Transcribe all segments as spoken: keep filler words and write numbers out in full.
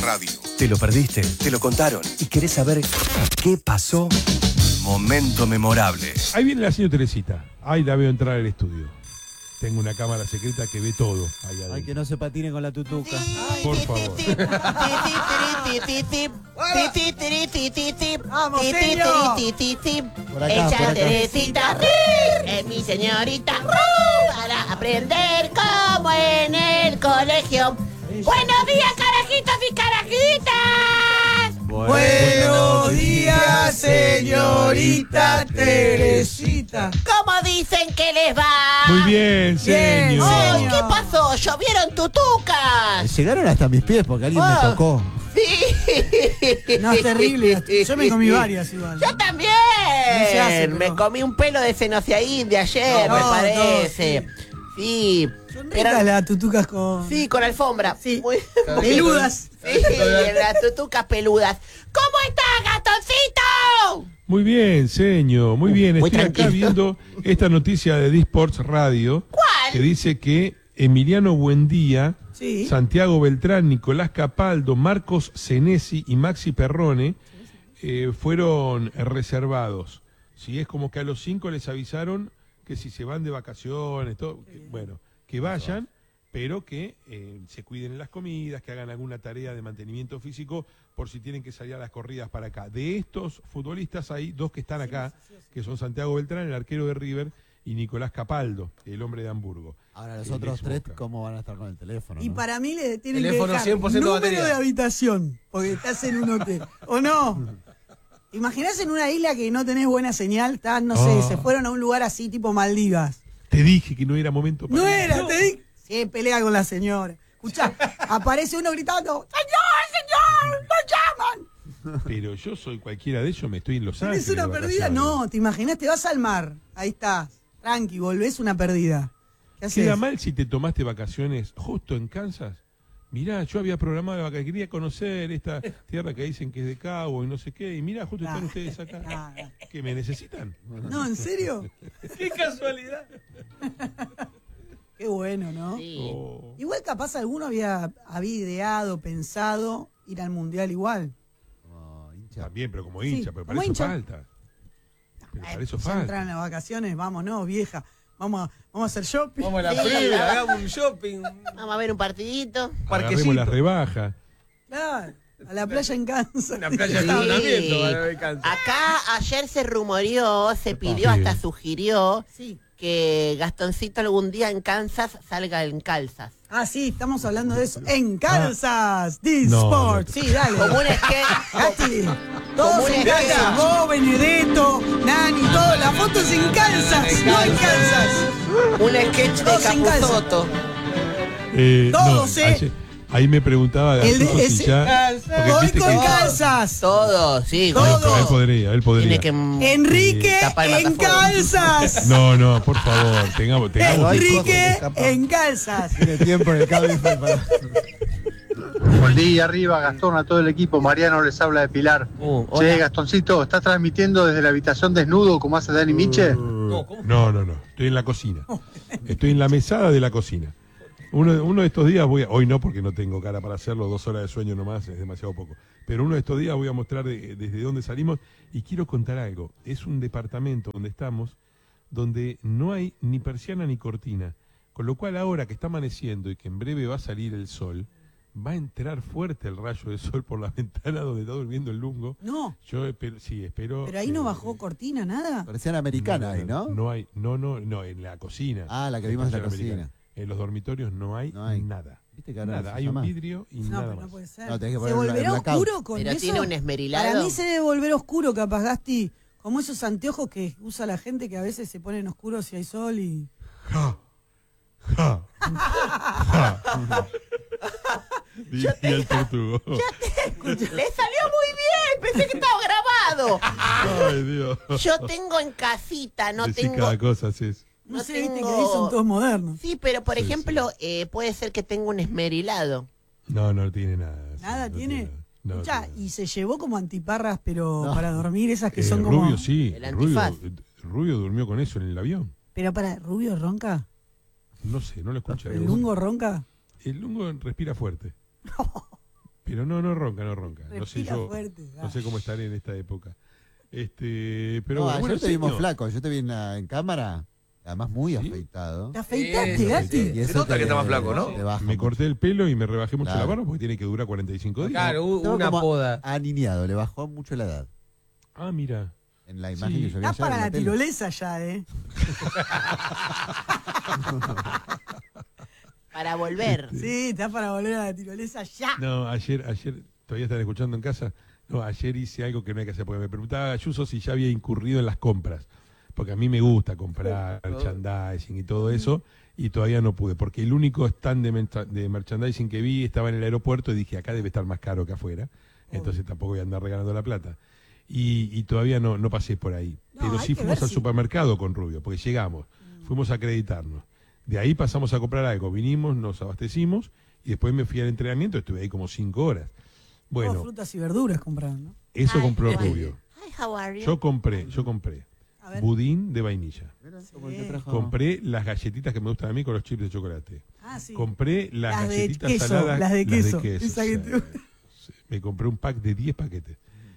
Radio. ¿Te lo perdiste? ¿Te lo contaron? ¿Y querés saber qué pasó? Momento memorable. Ahí viene la señora Teresita. Ahí la veo entrar al estudio. Tengo una cámara secreta que ve todo. Ahí adentro. Ay, que no se patine con la tutuca. Por favor. Vamos, señor. Por acá, Ella por acá. Teresita es mi señorita para aprender como en el colegio. Buenos días, carajitos y carajitas. Buenos días, señorita Teresita. ¿Cómo dicen que les va? Muy bien, señor. Ay, ¿qué pasó? ¿Llovieron tutucas? Llegaron hasta mis pies porque alguien me Oh. tocó. Sí. No, es terrible. Yo me comí varias igual. Yo también. No se hace, pero- Me comí un pelo de Cenoceaín de ayer, No, me no, parece. Sí. Son Pero- ricas las tutucas con... Sí, con alfombra. Sí. Muy- Peludas. Sí, las tutucas peludas. ¿Cómo estás, Gastoncito? Muy bien, señor. Muy bien. Muy Estoy acá tranquilo. viendo esta noticia de D-Sports Radio. ¿Cuál? Que dice que Emiliano Buendía, Sí. Santiago Beltrán, Nicolás Capaldo, Marcos Senesi y Maxi Perrone eh, fueron reservados. Sí, es como que a los cinco les avisaron que si se van de vacaciones, todo, que, bueno, que vayan, pero que eh, se cuiden en las comidas, que hagan alguna tarea de mantenimiento físico por si tienen que salir a las corridas para acá. De estos futbolistas hay dos que están acá, que son Santiago Beltrán, el arquero de River, y Nicolás Capaldo, el hombre de Hamburgo. Ahora los el otros ex tres, Boca. ¿cómo van a estar con el teléfono? Y no? para mí le tienen Teléfono que dejar cien por ciento número batería. de habitación, porque estás en un hotel. ¿O no? Imaginás en una isla que no tenés buena señal, estás, no sé, Oh. se fueron a un lugar así tipo Maldivas. Te dije que no era momento para No mí. era, te di. Sí, pelea con la señora. Escuchá, aparece uno gritando, ¡Señor, señor! ¡Lo llaman! Pero yo soy cualquiera de ellos, me estoy en Los Ángeles. ¿Tienes una de perdida? vacaciones. No, te imaginás, te vas al mar. Ahí estás. Tranqui, volvés una perdida. ¿Qué haces? ¿Queda mal si te tomaste vacaciones justo en Kansas? Mirá, yo había programado de vacaciones, quería conocer esta tierra que dicen que es de Cabo y no sé qué, y mirá, justo están Nah. ustedes acá. Nah, nah. ¿Que me necesitan? No, ¿en serio? ¡Qué casualidad! Qué bueno, ¿no? Sí. Oh. Igual capaz alguno había, había ideado, pensado ir al mundial igual. Como hincha. También, pero como Sí, hincha, pero para como eso hincha. falta. Pero para eso Ya entran falta. las vacaciones, vamos, no, vieja. Vamos a, vamos a hacer shopping. Vamos a la Sí, previa, la- hagamos un shopping. Vamos a ver un partidito. Agarremos Parquecito. las rebajas. Claro, a la playa en Kansas. Una playa de Sí. estacionamiento para ver Kansas. Acá ayer se rumoreó, se pidió, Sí. hasta sugirió Sí. que Gastoncito algún día en Kansas salga en calzas. Ah, sí, estamos hablando de eso. En Kansas, D No, Sports. no. Sí, dale. Como un sketch. Gasti, todos Como un en sketch. Kansas. Vos, Benedetto, Nani, todo. La foto es en Kansas, no en Kansas. Un sketch de Todos en calza. Capusotto. Eh, Todos, ¿eh? ayer- ahí me preguntaba El de- Gatuso si ese- ya... porque Voy viste con que- Kansas. Todo, sí. Todo. con- Él podría, él podría. Tiene que... Enrique Tapa el en matafuego. Kansas. No, no, por favor, tengamos, tengamos Enrique cosas que en Kansas. Tiene tiempo en el Cabify para... Buen día, arriba, Gastón, a todo el equipo. Mariano les habla de Pilar. Uh, Che, hola. Gastoncito, ¿estás transmitiendo desde la habitación desnudo como hace Dani Miche? No, no, no, estoy en la cocina. Estoy en la mesada de la cocina. Uno, uno de estos días voy a, hoy no porque no tengo cara para hacerlo, dos horas de sueño nomás, es demasiado poco. Pero uno de estos días voy a mostrar de- desde dónde salimos y quiero contar algo. Es un departamento donde estamos, donde no hay ni persiana ni cortina. Con lo cual ahora que está amaneciendo y que en breve va a salir el sol, va a entrar fuerte el rayo de sol por la ventana donde está durmiendo el lungo. No, Yo espero, sí, espero. pero ahí no eh, bajó cortina, nada. Parecían americana ahí, ¿no? No hay, no, no, no, en la cocina. Ah, la que vimos en la Persiana cocina. americana. En los dormitorios no hay, No hay. nada. ¿Viste que ahora Nada, se hay un llama? vidrio y No, nada pero más. no puede ser. No, tenés que ¿Se poner volverá el blackout. oscuro con Pero eso? tiene un esmerilado. Para mí se debe volver oscuro, capaz, Gasti. Como esos anteojos que usa la gente que a veces se ponen oscuros si hay sol y... Ja, ja, ja. Y, y el tortugo. Le salió muy bien, pensé que estaba grabado. Ay, Dios. Yo tengo en casita, no Decí tengo... cada cosa, así es. No, No sé, viste que tengo- ahí son todos modernos. Sí, pero por Sí, ejemplo, eh, puede ser que tenga un esmerilado. No, no tiene nada. sí, ¿Nada no tiene? nada. No, Escuchá, tiene nada. y se llevó como antiparras, pero No. para dormir, esas que Eh, son como... Rubio sí, El Rubio, antifaz. eh, Rubio durmió con eso en el avión. Pero para, ¿Rubio ronca? No sé, no lo escuché. ¿El lungo ronca? El lungo respira fuerte. Pero no, no ronca, no ronca. No sé Respira yo, fuerte, no sé cómo estaré en esta época. Este, pero No, bueno, ayer bueno, te vimos señor. flaco, yo te vi en, la- en cámara, además muy ¿Sí? afeitado. ¿Te afeitaste, Sí, Gati? Y eso Se nota que está más flaco, ¿no? te baja Me mucho. corté el pelo y me rebajé mucho Claro. la barba porque tiene que durar cuarenta y cinco días. Claro, hubo Estaba una como poda. aniñado, le bajó mucho la edad. Ah, mira. En la imagen Sí. que yo vi Estás ayer para en la la tele. tirolesa ya, ¿eh? Para volver. Sí, estás para volver a la tirolesa ya. No, ayer, ayer, ¿todavía están escuchando en casa? No, ayer hice algo que no hay que hacer, porque me preguntaba Ayuso si ya había incurrido en las compras, porque a mí me gusta comprar merchandising y todo eso, y todavía no pude, porque el único stand de, mercha- de merchandising que vi estaba en el aeropuerto y dije, acá debe estar más caro que afuera, entonces tampoco voy a andar regalando la plata. Y, y todavía no, no pasé por ahí. No, Pero hay sí que fuimos ver al si- supermercado con Rubio, porque llegamos, fuimos a acreditarnos. De ahí pasamos a comprar algo, vinimos, nos abastecimos, y después me fui al entrenamiento, estuve ahí como cinco horas. Todo Bueno, frutas y verduras compraron, ¿no? eso Ay, compró ay. Rubio. Hi, how are you? Yo compré, yo compré A ver. budín de vainilla. Mira, como el que Sí. trajo- Compré las galletitas que me gustan a mí con los chips de chocolate. Ah, sí. Compré las, Las de galletitas queso, saladas. las de queso, sí. esa que te- Sí, me compré un pack de diez paquetes.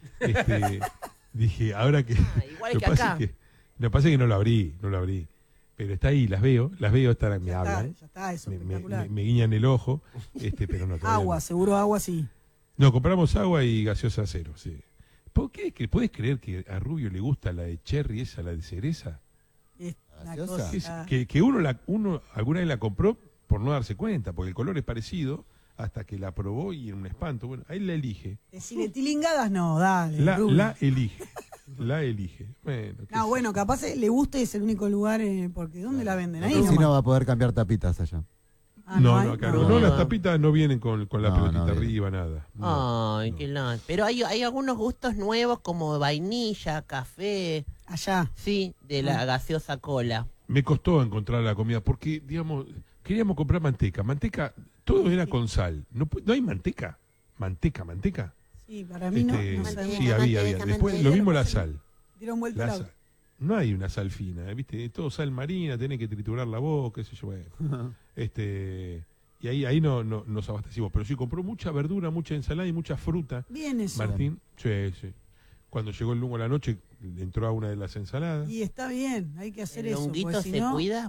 Este, dije, ahora que. Ah, igual lo que pasa acá. es que, lo que pasa es que no lo abrí, no lo abrí. Pero está ahí, las veo, las veo, están, me Ya está, hablan. ya está, eso, Me, me- espectacular. me- me guiñan el ojo, este, pero no todavía Agua, no. seguro agua, sí. No, compramos agua y gaseosa cero, sí. ¿Por qué? ¿Que ¿Puedes creer que a Rubio le gusta la de cherry, esa, la de cereza? Es una ¿Gaseosa? cosa- Que, es- que, que uno, la, uno alguna vez la compró por no darse cuenta, porque el color es parecido, hasta que la probó y en un espanto. Bueno, ahí la elige. Decirle tilingadas, no, dale. La, Rubio. la elige. La elige. Bueno, qué No, sé. bueno, capaz eh, le guste y es el único lugar, eh, porque ¿dónde la venden? Ahí Si nomás. no va a poder cambiar tapitas allá. Ah, no, hay- no, acá no. no. No, las tapitas no vienen con, con la No, pelotita no vienen. arriba, nada. No, Ay, no. qué lástima. Pero hay, hay algunos gustos nuevos como vainilla, café, Allá. sí, de la gaseosa cola. Me costó encontrar la comida, porque, digamos, queríamos comprar manteca. Manteca, todo era con sal. No, pu- no hay manteca. Manteca, manteca. Sí, para mí no. Este, no sí, sabemos. había, había. Manteca, Después manteca, lo mismo la manteca. sal. Dieron vuelta La el auto. sal. No hay una sal fina, ¿viste? Es todo sal marina, tenés que triturar la boca, qué sé yo. Bueno. este, y ahí, ahí no, no nos abastecimos. Pero sí compró mucha verdura, mucha ensalada y mucha fruta. Bien eso. Martín, sí, sí. Cuando llegó el lungo a la noche, entró a una de las ensaladas. Y está bien, hay que hacer ¿El eso. honguito porque si se no- cuida?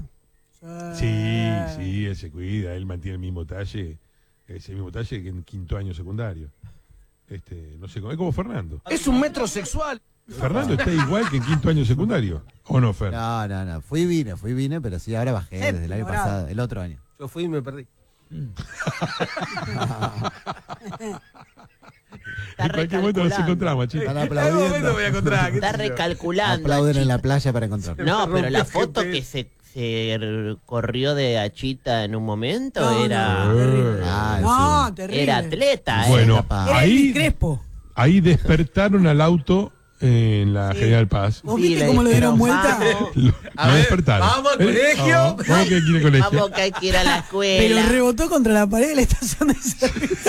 Sí, sí, él se cuida, él mantiene el mismo talle, ese mismo talle que en quinto año secundario. Este, no sé, es como Fernando. Es un metrosexual. Fernando está igual que en quinto año secundario, ¿o no, Fer? No, no, no. Fui y vine, fui y vine, pero sí, ahora bajé desde el año Séptimo grado. pasado, el otro año. Yo fui y me perdí. Está En cualquier momento nos recalculando. encontramos, chicos. Están En algún momento aplaudiendo. voy a encontrar. qué Está sé yo. recalculando. Aplauden en Achita. la playa para encontrarlo. No, Me pero la rompió el foto G P que S. se, se r- corrió de Achita en un momento No, era, no, terrible. Ah, No, sí. terrible. era atleta, ¿eh? Bueno, capaz. Era ahí, Elvis Crespo. ahí despertaron al auto en la Sí. General Paz. ¿Vos Sí, viste le cómo lo dieron dijeron, vuelta? vamos. Lo, A lo ver, despertaron. vamos al ¿Eh? colegio. Vamos, vamos que hay que ir al colegio. Vamos que hay que ir a la escuela. Pero rebotó contra la pared de la estación de servicio.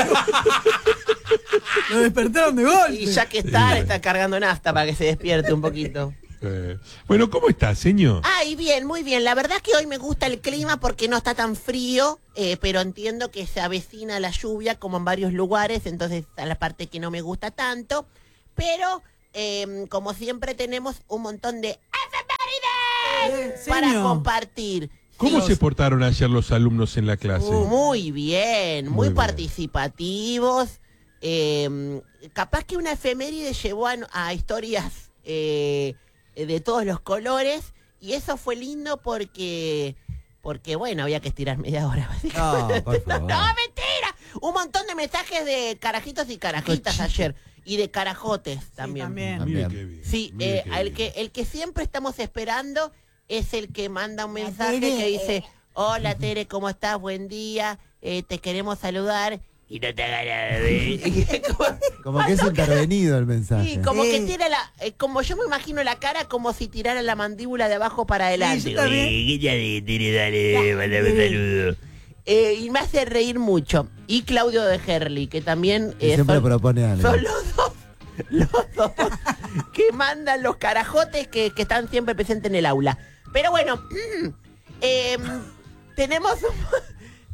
Lo despertaron de golpe. Y ya que está, le está cargando nafta para que se despierte un poquito. Eh, bueno, ¿cómo está, señor? Ay, bien, muy bien. La verdad es que hoy me gusta el clima porque no está tan frío, eh, pero entiendo que se avecina la lluvia como en varios lugares, entonces esa es la parte que no me gusta tanto. Pero, eh, como siempre, tenemos un montón de efemérides Eh, para señor. compartir. ¿Cómo Sí. se portaron ayer los alumnos en la clase? Muy bien, muy, Muy bien. participativos. Eh, capaz que una efeméride llevó a, a historias eh, de todos los colores y eso fue lindo porque, porque bueno, había que estirar media hora. No, por favor. No, mentira. Un montón de mensajes de carajitos y carajitas ayer y de carajotes también. también. Mire También. qué bien. Sí, mire eh, qué el, bien. que, el que siempre estamos esperando es el que manda un La mensaje Tere. que dice, hola Tere, ¿cómo estás? Buen día, eh, te queremos saludar y no te hagas nada de... como, Como que es intervenido el mensaje. sí, como que Sí. tira la... eh, como yo me imagino la cara como si tirara la mandíbula de abajo para adelante. yo también. Oye, ¿qué tal, Tere? Dale, mándame un saludo. Eh, y me hace reír mucho. Y Claudio de Herli, que también... Que eh, siempre son- propone algo. son los dos, los dos que mandan los carajotes que, que están siempre presentes en el aula. Pero bueno, eh, tenemos un,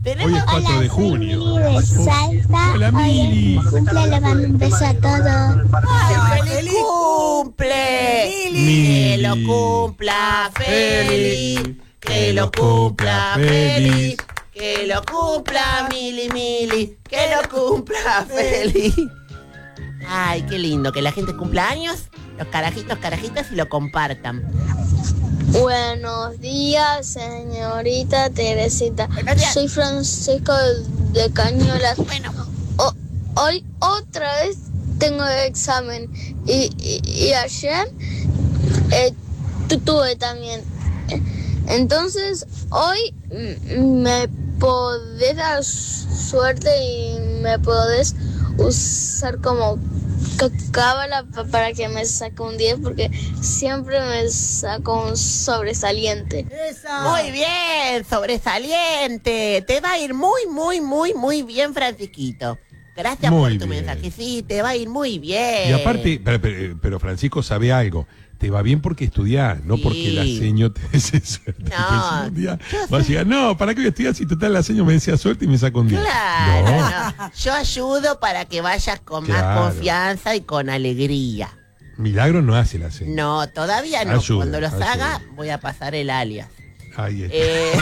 Tenemos Hoy es cuatro de junio. Mili de Salta. Hola, Hoy Mili. es mi cumple, le mando un beso a todos. ¡Ay, feliz cumple! Mili. Que lo cumpla feliz, que lo cumpla feliz, que lo cumpla Mili Mili, que lo cumpla feliz. Ay, qué lindo que la gente cumpla años, los carajitos, carajitas y lo compartan. Buenos días, señorita Teresita. Buenos días. Soy Francisco de Cañuelas. Bueno, O- hoy otra vez tengo examen y, y, y ayer eh, tu- tuve también. Entonces hoy mm, me podés dar suerte y me podés usar como ca- cábala pa- para que me saque un diez porque siempre me saco un sobresaliente. Esa. muy bien, sobresaliente. Te va a ir muy, muy, muy, muy bien, Francisquito. Gracias Muy por tu bien. mensaje. Sí, te va a ir muy bien. Y aparte, pero, pero- pero Francisco sabe algo. Te va bien porque estudiás, no Sí. porque la seño te desea suerte. No, Porque si un día yo vas a sé. llegar, no, ¿para qué voy a estudiar si total la seño me desea suerte y me saco un día? Claro, No, no. Yo ayudo para que vayas con Claro. más confianza y con alegría. milagro no hace la seño. No, todavía no. Ayuda, Cuando los ayuda. haga, voy a pasar el alias. Ahí está. Eh,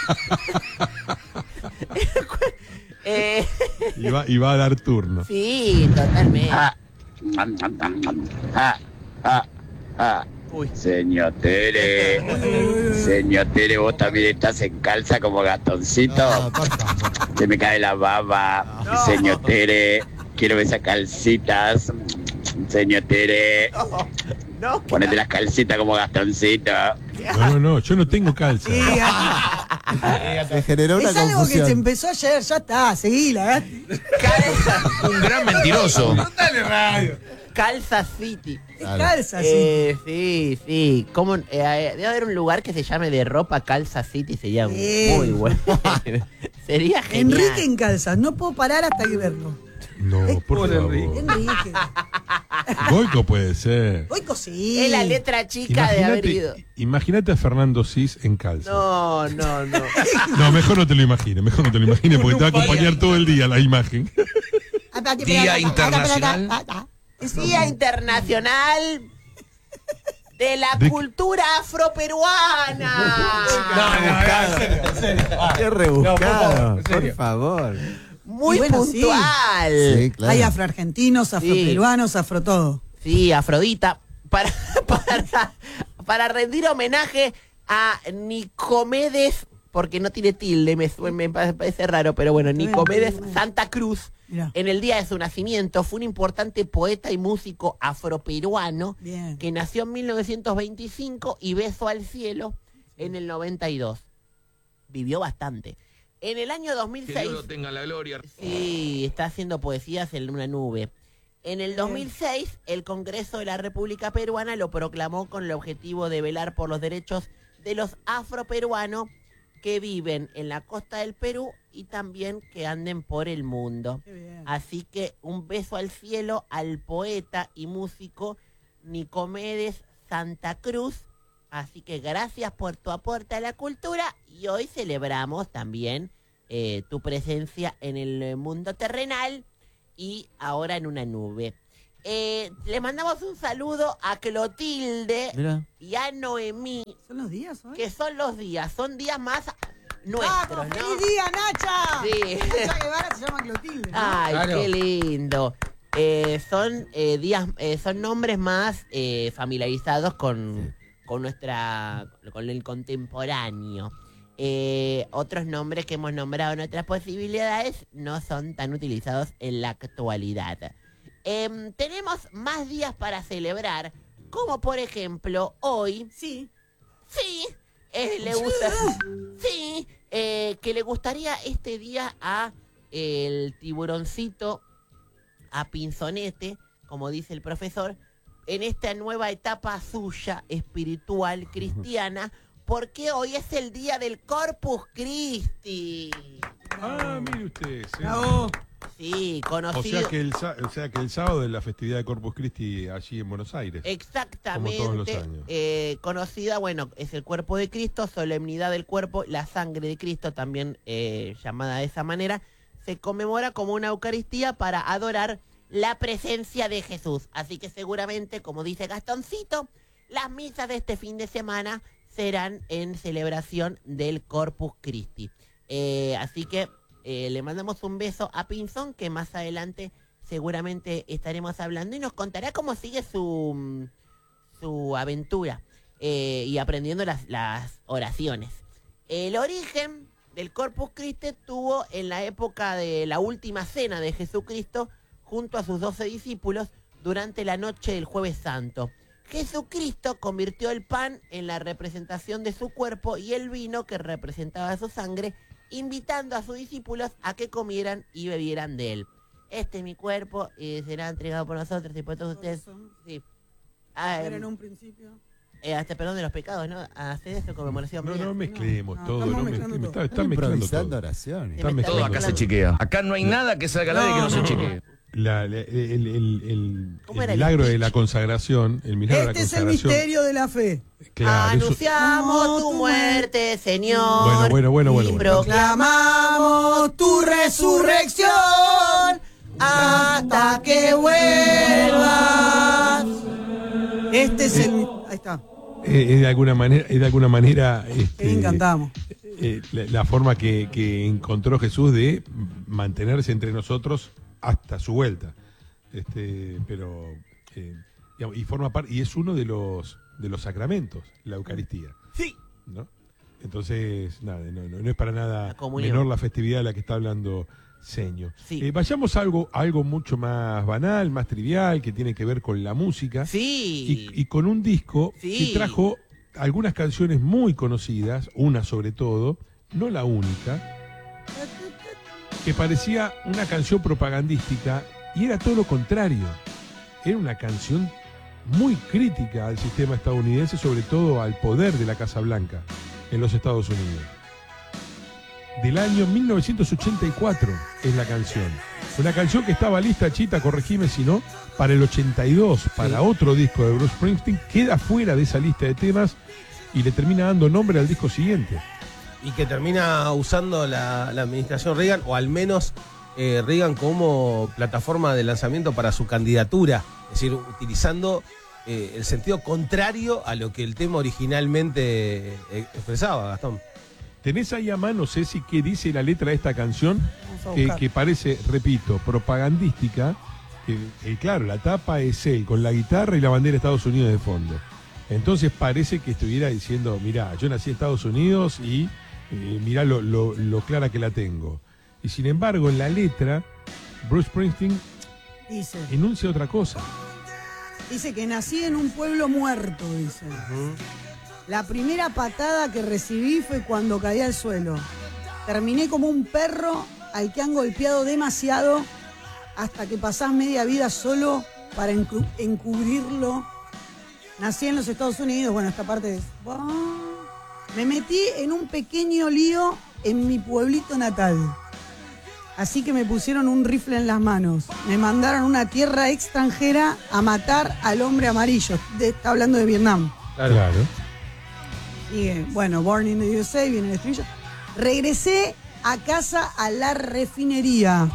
eh, Y, va, y va a dar turno. sí, totalmente. Ah, ah, ah. Señor Tere, señor Tere, vos también estás en calza como Gastoncito. No, por favor. Se me cae la baba. Señor Tere, quiero esas calcitas. Señor Tere, No, ponete las calcitas como Gastoncito. No, no, no, yo no tengo calza. Sí, ah, Se generó una es algo que confusión. se empezó ayer, ya está, seguila. ¿eh? calza, Un gran mentiroso. calza City. Es Claro. calza, sí. Eh, sí, sí. ¿Cómo, eh, debe haber un lugar que se llame de ropa Calza City. Sería Sí. muy bueno. Sería genial. Enrique en calzas, no puedo parar hasta que verlo. No, por Pobre favor. Enrique. Enrique. Goico puede ser. Hoy cosí. Es la letra chica de haber ido. Imagínate, imagínate a Fernando Cis en calza. No, no, no. No, mejor no te lo imagines, mejor no te lo imagines porque te va a acompañar todo el día la imagen. Ah, espérate, Día espérate, Internacional. espérate, espérate, espérate. Día Internacional de la De- Cultura Afroperuana. Qué rebuscado, en por serio. favor. Muy Y bueno, sí. puntual. Sí, claro. Hay afroargentinos, afroperuanos, afro todo. Sí, Afrodita. Para, para, para rendir homenaje a Nicomedes, porque no tiene tilde, me, sue- me parece raro, pero bueno, bien, Nicomedes está bien. Santa Cruz, Mirá. en el día de su nacimiento, fue un importante poeta y músico afroperuano Bien. que nació en mil novecientos veinticinco y besó al cielo en el noventa y dos. Vivió bastante. En el año dos mil Que seis... Dios lo tenga la gloria. Sí, está haciendo poesías en una nube. En el dos mil seis, el Congreso de la República Peruana lo proclamó con el objetivo de velar por los derechos de los afroperuanos que viven en la costa del Perú y también que anden por el mundo. Qué bien. Así que un beso al cielo al poeta y músico Nicomedes Santa Cruz. Así que gracias por tu aporte a la cultura y hoy celebramos también eh, tu presencia en el eh, mundo terrenal y ahora en una nube. Eh, le mandamos un saludo a Clotilde Mira. y a Noemí, ¿Son los días hoy? que son los días, son días más nuestros, ¡Vamos! ¿no? ¡Feliz día, Nacha! Sí. Nacha Guevara se llama Clotilde. ¿no? Ay, Claro. qué lindo. Eh, son eh, días, eh, son nombres más eh, familiarizados con, con nuestra, con el contemporáneo. Eh, otros nombres que hemos nombrado en otras posibilidades no son tan utilizados en la actualidad. Em, tenemos más días para celebrar, como por ejemplo hoy. Sí. Sí, eh, le gusta. Sí, eh, que le gustaría este día a el tiburoncito, a Pinzonete, como dice el profesor, en esta nueva etapa suya, espiritual, cristiana, porque hoy es el día del Corpus Christi. Ah, mire usted. sí. Bravo. Sí, O conocido. sea, que el, sa- o sea que el sábado es la festividad de Corpus Christi allí en Buenos Aires. Exactamente. Como todos los años. eh, conocida, bueno, es el cuerpo de Cristo, solemnidad del cuerpo, la sangre de Cristo, también eh, llamada de esa manera, se conmemora como una Eucaristía para adorar la presencia de Jesús. Así que seguramente, como dice Gastoncito, las misas de este fin de semana serán en celebración del Corpus Christi. Eh, así que eh, le mandamos un beso a Pinzón, que más adelante seguramente estaremos hablando y nos contará cómo sigue su, su aventura eh, y aprendiendo las, las oraciones. El origen del Corpus Christi tuvo en la época de la última cena de Jesucristo junto a sus doce discípulos durante la noche del Jueves Santo. Jesucristo convirtió el pan en la representación de su cuerpo y el vino que representaba su sangre, invitando a sus discípulos a que comieran y bebieran de él. Este es mi cuerpo y será entregado por nosotros y por todos ustedes. Sí. Ah, Era eh, en un principio. eh, hasta perdón de los pecados, ¿no? Hacer esto conmemoración. No, mía. no mezclemos no, todo, estamos no mezclando mezclemos. todo. Está, está mezclando Improvisando todo. oraciones. Está Me está mezclando Todo acá se mezclando. chequea. Acá no hay nada que salga al aire que no se chequee. La- la- el, el- el- ¿Cómo el era el milagro de speech? la consagración, el milagro Este de es la el consagración. misterio de la fe. Claro, eso- Anunciamos tu muerte, Señor. Bueno, bueno, bueno, bueno, y bueno. Proclamamos tu resurrección hasta que vuelvas. Este es el. Ahí está. eh, es de alguna manera, es de alguna manera Qué este, bien cantamos. eh, la, la forma que, que encontró Jesús de mantenerse entre nosotros hasta su vuelta. Este, pero eh, digamos, y forma parte y es uno de los de los sacramentos, la Eucaristía. Sí. ¿No? Entonces, nada, no, no, no es para nada La comunión. menor la festividad de la que está hablando Seño. Sí. Eh, vayamos a algo, a algo mucho más banal, más trivial, que tiene que ver con la música. Sí. Y, y con un disco Sí. que trajo algunas canciones muy conocidas, una sobre todo, no la única, que parecía una canción propagandística y era todo lo contrario. Era una canción muy crítica al sistema estadounidense, sobre todo al poder de la Casa Blanca en los Estados Unidos. Del año mil novecientos ochenta y cuatro es la canción. Una canción que estaba lista, Chita, corregime si no, para el ochenta y dos, para otro disco de Bruce Springsteen, queda fuera de esa lista de temas y le termina dando nombre al disco siguiente. Y que termina usando la, la administración Reagan, o al menos eh, Reagan como plataforma de lanzamiento para su candidatura. Es decir, utilizando eh, el sentido contrario a lo que el tema originalmente eh, expresaba, Gastón. ¿Tenés ahí a mano, Ceci, qué dice la letra de esta canción? Vamos a Que, buscar. que parece, repito, propagandística. Que, eh, claro, la tapa es él con la guitarra y la bandera de Estados Unidos de fondo. Entonces parece que estuviera diciendo, mirá, yo nací en Estados Unidos y eh, mirá lo, lo, lo clara que la tengo. Y sin embargo, en la letra, Bruce Springsteen Dice. enuncia otra cosa. Dice que nací en un pueblo muerto, dice. La primera patada que recibí fue cuando caí al suelo. Terminé como un perro al que han golpeado demasiado hasta que pasás media vida solo para encu- encubrirlo. Nací en los Estados Unidos, bueno, esta parte es... Me metí en un pequeño lío en mi pueblito natal. Así que me pusieron un rifle en las manos. Me mandaron a una tierra extranjera a matar al hombre amarillo. De- está hablando de Vietnam. Claro. Y eh, bueno, Born in the U S A, viene el estribillo. Regresé a casa a la refinería.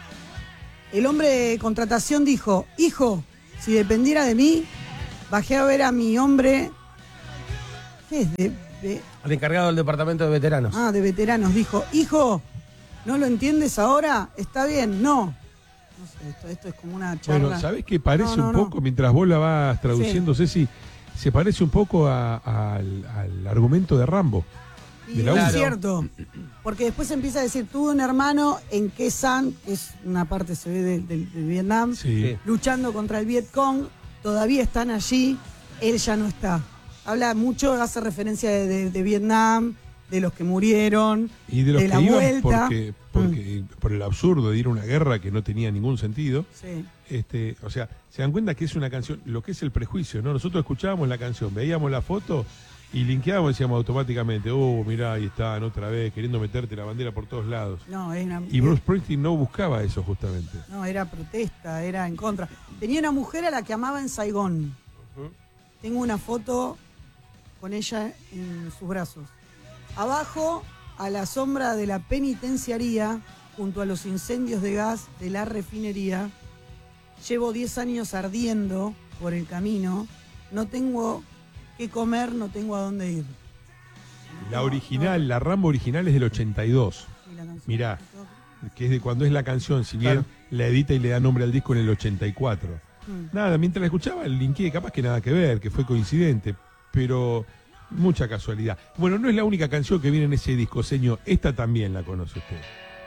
El hombre de contratación dijo, hijo, si dependiera de mí, bajé a ver a mi hombre... ¿Qué es? De, de- El encargado del departamento de veteranos. ah, de veteranos. Dijo, hijo, ¿no lo entiendes ahora? Está bien, no. No sé, esto, esto es como una charla. Bueno, ¿sabés qué parece No, no, un no. poco, mientras vos la vas traduciendo, Ceci, se parece un poco a- al, al argumento de Rambo? Y de la es uno. cierto, porque después empieza a decir, tuve un hermano en Khe Sanh, que es una parte se ve de, de- de Vietnam, Sí. luchando contra el Viet Cong, todavía están allí, él ya no está. Habla mucho, hace referencia de, de- de Vietnam, de los que murieron, Y de los de que la iban vuelta. porque, porque por el absurdo de ir a una guerra que no tenía ningún sentido. Sí. Este, o sea, se dan cuenta que es una canción, lo que es el prejuicio, ¿no? Nosotros escuchábamos la canción, veíamos la foto Y linkeábamos, decíamos automáticamente, oh, mirá, ahí están otra vez, queriendo meterte la bandera por todos lados. No, era, Y Bruce Springsteen no buscaba eso justamente. no, era protesta, era en contra. Tenía una mujer a la que amaba en Saigón. Ujú. Tengo una foto con ella en sus brazos. Abajo, a la sombra de la penitenciaría, junto a los incendios de gas de la refinería, llevo diez años ardiendo por el camino. No tengo qué comer, no tengo a dónde ir. La original, la Rambo original es del ochenta y dos. Sí, la canción. Mirá, que es de cuando es la canción, si bien Claro. la edita y le da nombre al disco en el ochenta y cuatro. Mm. Nada, mientras la escuchaba, el linkeé, capaz que nada que ver, que fue coincidente, pero mucha casualidad. Bueno, no es la única canción que viene en ese disco, señor, esta también la conoce usted.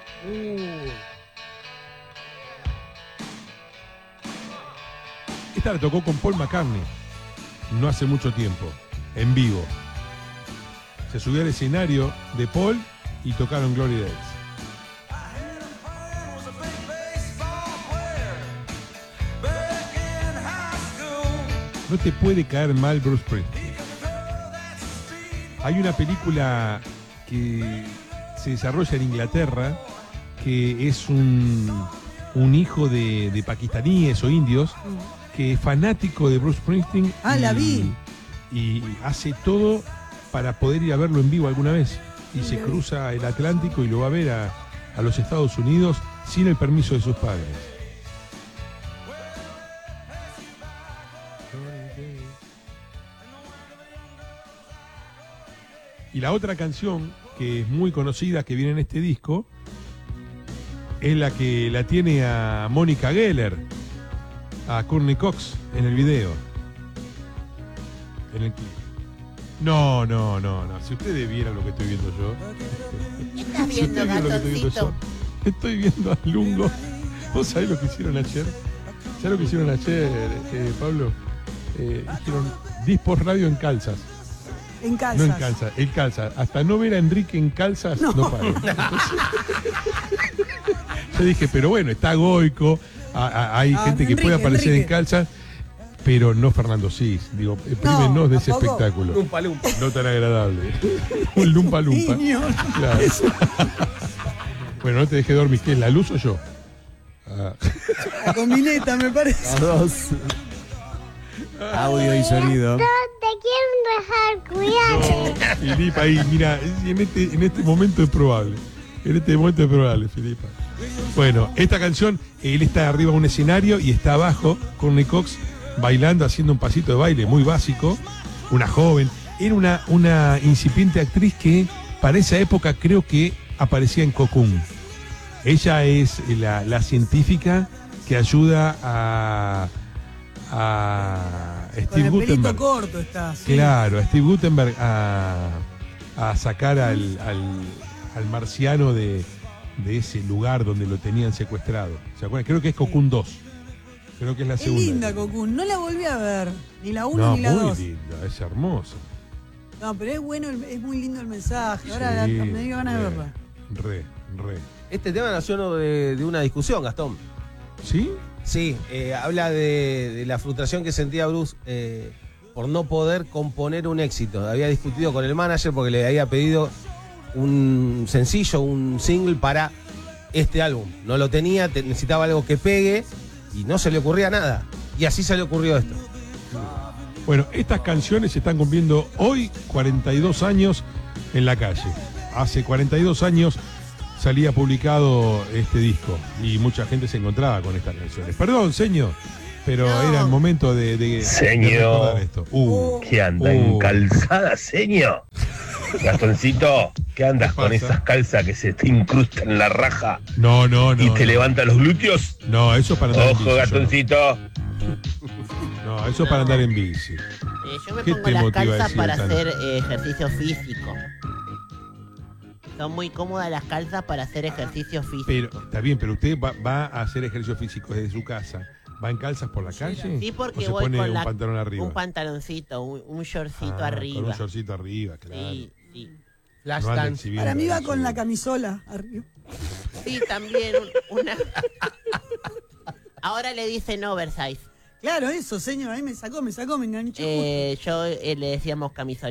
Esta la tocó con Paul McCartney, no hace mucho tiempo, en vivo. Se subió al escenario de Paul y tocaron Glory Days. No te puede caer mal Bruce Springsteen. Hay una película que se desarrolla en Inglaterra que es un, un hijo de, de pakistaníes o indios que es fanático de Bruce Springsteen. Ah, y, la vi. Y hace todo para poder ir a verlo en vivo alguna vez. Y Sí, se la vi. cruza el Atlántico y lo va a ver a, a los Estados Unidos sin el permiso de sus padres. Y la otra canción que es muy conocida que viene en este disco es la que la tiene a Mónica Geller, a Courtney Cox en el video. En el clip. No, no, no, no. Si ustedes vieran lo que estoy viendo yo. ¿Qué estás Si viendo, ustedes vieran lo que estoy viendo gatoncito? yo. Estoy viendo a Lungo. ¿Vos sabés lo que hicieron ayer? ¿Sabés lo que hicieron ayer, eh, Pablo? Eh, hicieron Dispos Radio en calzas. En calzas. No en calzas, en calzas. Hasta no ver a Enrique en calzas, no, No. paro. Yo dije, pero bueno, está Goico, a- a- hay Ah, gente que Enrique, puede aparecer Enrique. en calzas, pero no Fernando Cis. Digo, eh, prímenos de ese tampoco. espectáculo. Lumpa, lumpa. No tan agradable. Un lumpa lumpa. Niño. Claro. Bueno, no te dejé dormir. ¿Qué es, la luz o yo? Ah. La combineta, me parece. Los dos. Audio y sonido. Te quieren dejar, cuidado. Filipa, ahí, mira, en este, en este momento es probable. En este momento es probable, Filipa. Bueno, esta canción, él está arriba de un escenario y está abajo, Courtney Cox, bailando, haciendo un pasito de baile muy básico. Una joven. Era una, una incipiente actriz que para esa época creo que aparecía en Cocoon. Ella es la, la científica que ayuda a, a Con Steve el pelito Guttenberg. corto está. sí. Claro, a Steve Guttenberg a, a sacar al, al, al marciano de, de ese lugar donde lo tenían secuestrado. ¿Se acuerdan? Creo que es Cocoon dos. Creo que es la Es segunda. linda, Cocoon. No la volví a ver. Ni la uno No, ni la muy dos. linda, es hermosa. No, pero es bueno, el- es muy lindo el mensaje. Ahora Sí, la- me dio ganas de re, verla. Re, re. Este tema nació de, de una discusión, Gastón. ¿Sí? Sí, eh, habla de, de la frustración que sentía Bruce eh, por no poder componer un éxito. Había discutido con el manager porque le había pedido un sencillo, un single para este álbum. No lo tenía, te- necesitaba algo que pegue y no se le ocurría nada. Y así se le ocurrió esto. Bueno, estas canciones se están cumpliendo hoy cuarenta y dos años en la calle. Hace cuarenta y dos años salía publicado este disco y mucha gente se encontraba con estas canciones. Perdón, señor, pero No. era el momento de, de, de Señor. recordar esto. Uh, ¿Qué anda Uh. en calzada, señor? Gastoncito, ¿qué andas ¿Qué con pasa? esas calzas que se te incrustan en la raja no, no, no. y te no. levantan los glúteos? No, eso es para andar en Ojo, bici. gastoncito. No, eso es para andar en bici. Eh, yo me ¿Qué pongo te las motiva a calzas decir, para Tano? hacer eh, ejercicio físico. Son muy cómodas las calzas para hacer ejercicio físico. Pero, está bien, pero usted va, va a hacer ejercicio físico desde su casa. ¿Va en calzas por la calle? Sí, porque ¿O se voy pone con un la- pantalón arriba? un pantaloncito, un, un shortcito Ah, arriba. Con un shortcito arriba, claro. Sí, sí. Flash No anda dance. exhibiendo Para mí va eso. con la camisola arriba. Sí, también un- una. Ahora le dicen oversize. Claro, eso, señor. Ahí me sacó, me sacó, me enganchó. Eh, yo eh, le decíamos camisolín.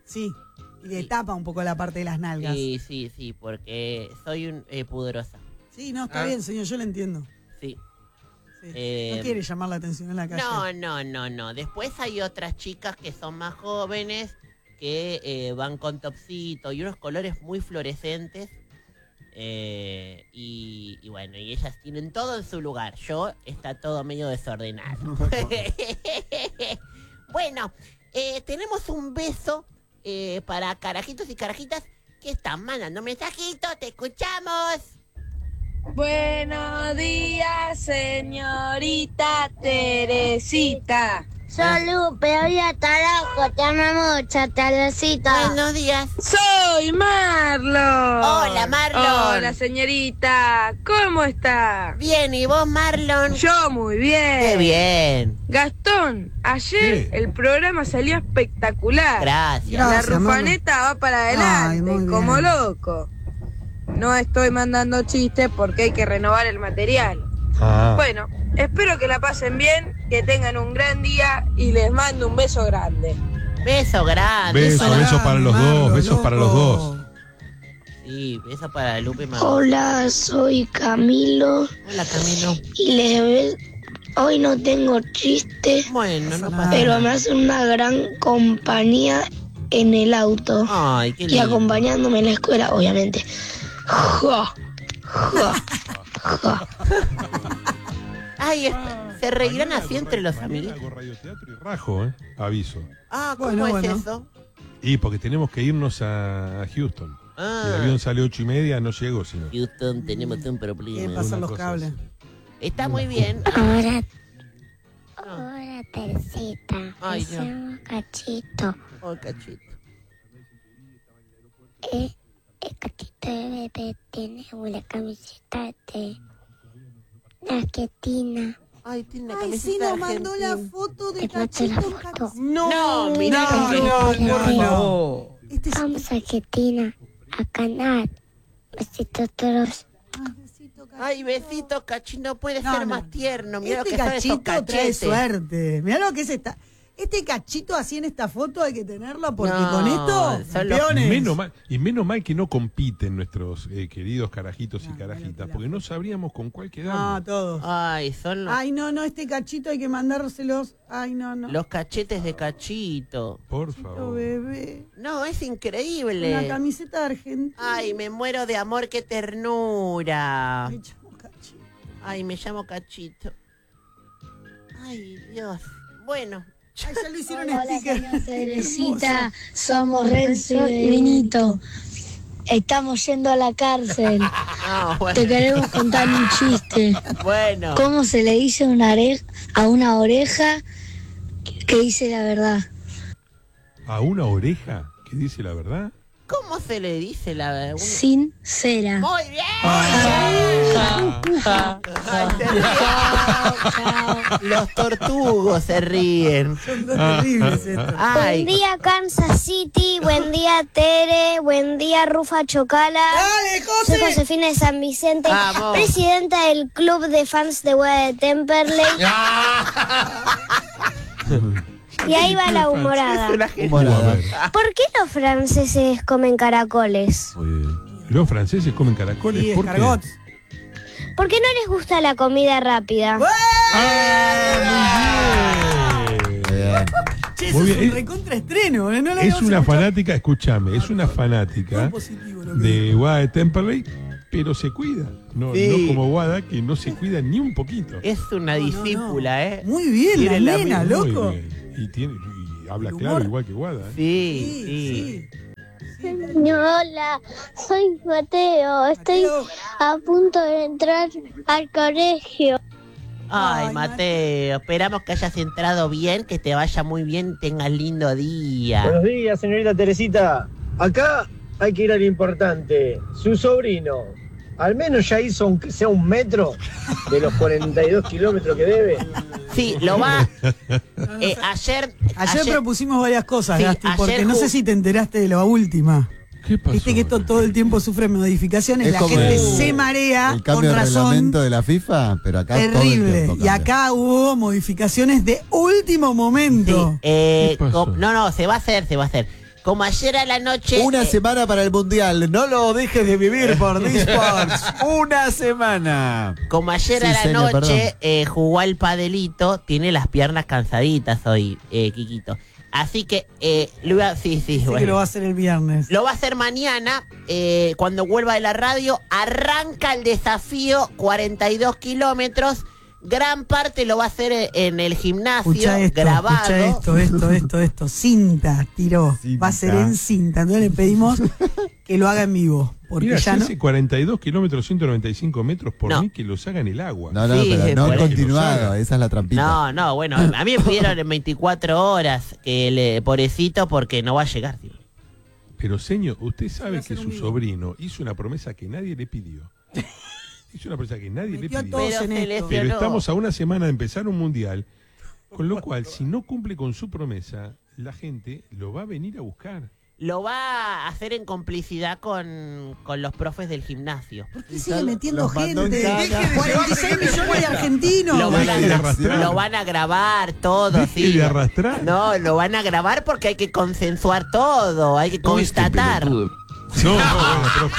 Sí, y le tapa un poco la parte de las nalgas. Sí, sí, sí, porque soy un eh, pudorosa. Sí, no, está Ah. bien, señor, yo lo entiendo. Sí. Sí. Eh, no quiere llamar la atención en la calle. No, no, no, no. Después hay otras chicas que son más jóvenes que eh, van con topsito y unos colores muy fluorescentes. Eh, y, y bueno, y ellas tienen todo en su lugar. Yo está todo medio desordenado. Bueno, eh, tenemos un beso eh, para carajitos y carajitas que están mandando mensajitos. ¡Te escuchamos! Buenos días, señorita Teresita. Soy Lupe, hoy a Tarajo, te amo mucho, Teresita. Buenos días. Soy Marlon. Hola, Marlon. Hola, señorita. ¿Cómo está? Bien, ¿y vos, Marlon? Yo muy bien. ¡Qué bien! Gastón, ayer ¿Qué? el programa salió espectacular. Gracias. La Gracias, rufaneta va para adelante, Ay, muy como bien. loco. No estoy mandando chistes porque hay que renovar el material. Ah. Bueno, espero que la pasen bien, que tengan un gran día y les mando un beso grande. Beso grande. Beso, grande. beso para los Marlon, dos, besos para los loco. dos. Sí, beso para Lupe y Marlon. Hola, soy Camilo Hola, Camilo. y les hoy no tengo chiste, Bueno, no Ah. pasa pero nada. me hacen una gran compañía en el auto Ay, qué y lindo. acompañándome en la escuela, obviamente. Ja, ja, ja. Ay, es- se reirán Mañana así hago entre radio- los mañana amigos. hago radioteatro y rajo, ¿eh? Aviso. Ah, ¿cómo Bueno, es bueno. eso? Y porque tenemos que irnos a, a Houston. Ah, El avión sale ocho y media, no llego sino. Houston, tenemos un Quieren problema. pasar una los cosa cables. así. Está muy bien. Ahora, Ah, ahora, Teresita, Ay, me no. llamo Cachito. oh, cachito. Eh, el cachito de bebé tiene una camiseta de Argentina. Ay, tiene una Ay, camiseta sí, de nos mandó la Argentina. foto de Te mando la Cachito. foto. No, mirá. No, que- no, por no, no. favor. Este es Vamos a Argentina, a ganar. Besitos todos. Ay, besito, Cachito. Ay, besito, cachito, no puede No, ser no. más tierno. Mira Este lo que son esos cachito trae cachetes. suerte. Mirá lo que es esta. Este cachito así en esta foto hay que tenerlo porque No, con esto, son los- campeones. Menos mal, y menos mal que no compiten nuestros eh, queridos carajitos y No, carajitas, bueno, porque no sabríamos con cuál No, quedarnos. todos. Ay, son los, Ay, no, no, este cachito hay que mandárselos. Ay, no, no. los cachetes de cachito. Por Cachito, favor. bebé. No, es Una increíble. camiseta de Argentina. Ay, me muero de amor, qué ternura. Ay, chamo, cachito. Ay, me llamo Cachito. Ay, Dios. Bueno. Ay, ya lo hicieron Hola, sticker. señor Teresita, somos Renzo y Benito. Estamos yendo a la cárcel. No, bueno. Te queremos contar un chiste. Bueno. ¿Cómo se le dice una oreja a una oreja que dice la verdad? ¿A una oreja que dice la verdad? ¿Cómo se le dice la verdad? Sincera. Muy bien. Ah. Ay, se ríen. Los tortugos se ríen. Son dos terribles estos. Ay, Buen día Kansas City, buen día Tere, buen día Rufa Chocala. ¡Dale, Soy José! Josefina de San Vicente, Vamos. presidenta del club de fans de Wea de Temperley. Y ahí va la humorada. es una gente. Uh, a ver, ¿Por qué los franceses comen caracoles? los franceses comen caracoles. Sí, ¿Por qué? escargots. ¿Por qué no les gusta la comida rápida? Ah, muy bien. Che, eso Muy es bien. un recontraestreno. ¿eh? No lo Es habíamos una escuchado. fanática, escúchame, es una fanática Muy positivo lo que de dijo. Wada de Temperley, pero se cuida. No, Sí. no como Wada, que no se cuida ni un poquito. Es una No, no, discípula, no. ¿eh? Muy bien, Tiene la la nena, Muy loco. bien. Y, tiene, y habla El claro humor. igual que Wada. ¿eh? Sí, Sí, sí. sí. Hola, soy Mateo. Estoy Mateo. a punto de entrar al colegio. Ay, Ay, Mateo, esperamos que hayas entrado bien, que te vaya muy bien, tengas lindo día. Buenos días, señorita Teresita. Acá hay que ir al importante. Su sobrino, al menos ya hizo aunque sea un metro de los cuarenta y dos kilómetros que debe. Sí, lo va. eh, ayer, Ayer, propusimos varias cosas, Sí, Gasti, ayer porque no ju- sé si te enteraste de la última. ¿Qué pasó? Viste que esto todo el tiempo sufre modificaciones, Es la como gente el- se marea El con cambio de razón. reglamento de la FIFA, pero acá todo el Terrible. tiempo Y cambia. acá hubo modificaciones de último Sí, momento. eh, ¿Qué pasó? com- no, no, se va a hacer, se va a hacer. Como ayer a la noche... Una eh, semana para el Mundial. No lo dejes de vivir por D-Sports. Una semana. Como ayer Sí, a la señor, noche eh, jugó al padelito, tiene las piernas cansaditas hoy, eh, Quiquito. Así que eh, lo iba, sí, sí, Dice bueno. que lo va a hacer el viernes. Lo va a hacer mañana, eh, cuando vuelva de la radio. Arranca el desafío, cuarenta y dos kilómetros. Gran parte lo va a hacer en el gimnasio, Escucha esto, grabado. escucha esto, esto, esto, esto. Cinta, tiró. Cinta. Va a ser en cinta. Entonces le pedimos que lo haga en vivo. Porque Mira, ya si no. hace cuarenta y dos kilómetros, ciento noventa y cinco metros por No. mí, que los haga en el agua. No, no, Sí, pero no por- continuado. Esa es la trampita. No, no, bueno, a mí me pidieron en veinticuatro horas, que le, pobrecito, porque no va a llegar, tío. Pero, señor, usted Va sabe a que ser un su vivo. sobrino hizo una promesa que nadie le pidió. Hizo una promesa que nadie le Metió a pidió. todos Pero en se esto. lesionó. Pero estamos a una semana de empezar un mundial, con lo cual, si no cumple con su promesa, la gente lo va a venir a buscar. Lo va a hacer en complicidad con, con los profes del gimnasio. ¿Por qué sigue metiendo Los mandó en gente? caga. cuarenta y seis millones de argentinos. Lo van, a, Deje de arrastrar. lo van a grabar todo, Deje sí. de arrastrar. No, lo van a grabar porque hay que consensuar todo, hay que constatar. No, no, bueno, profe.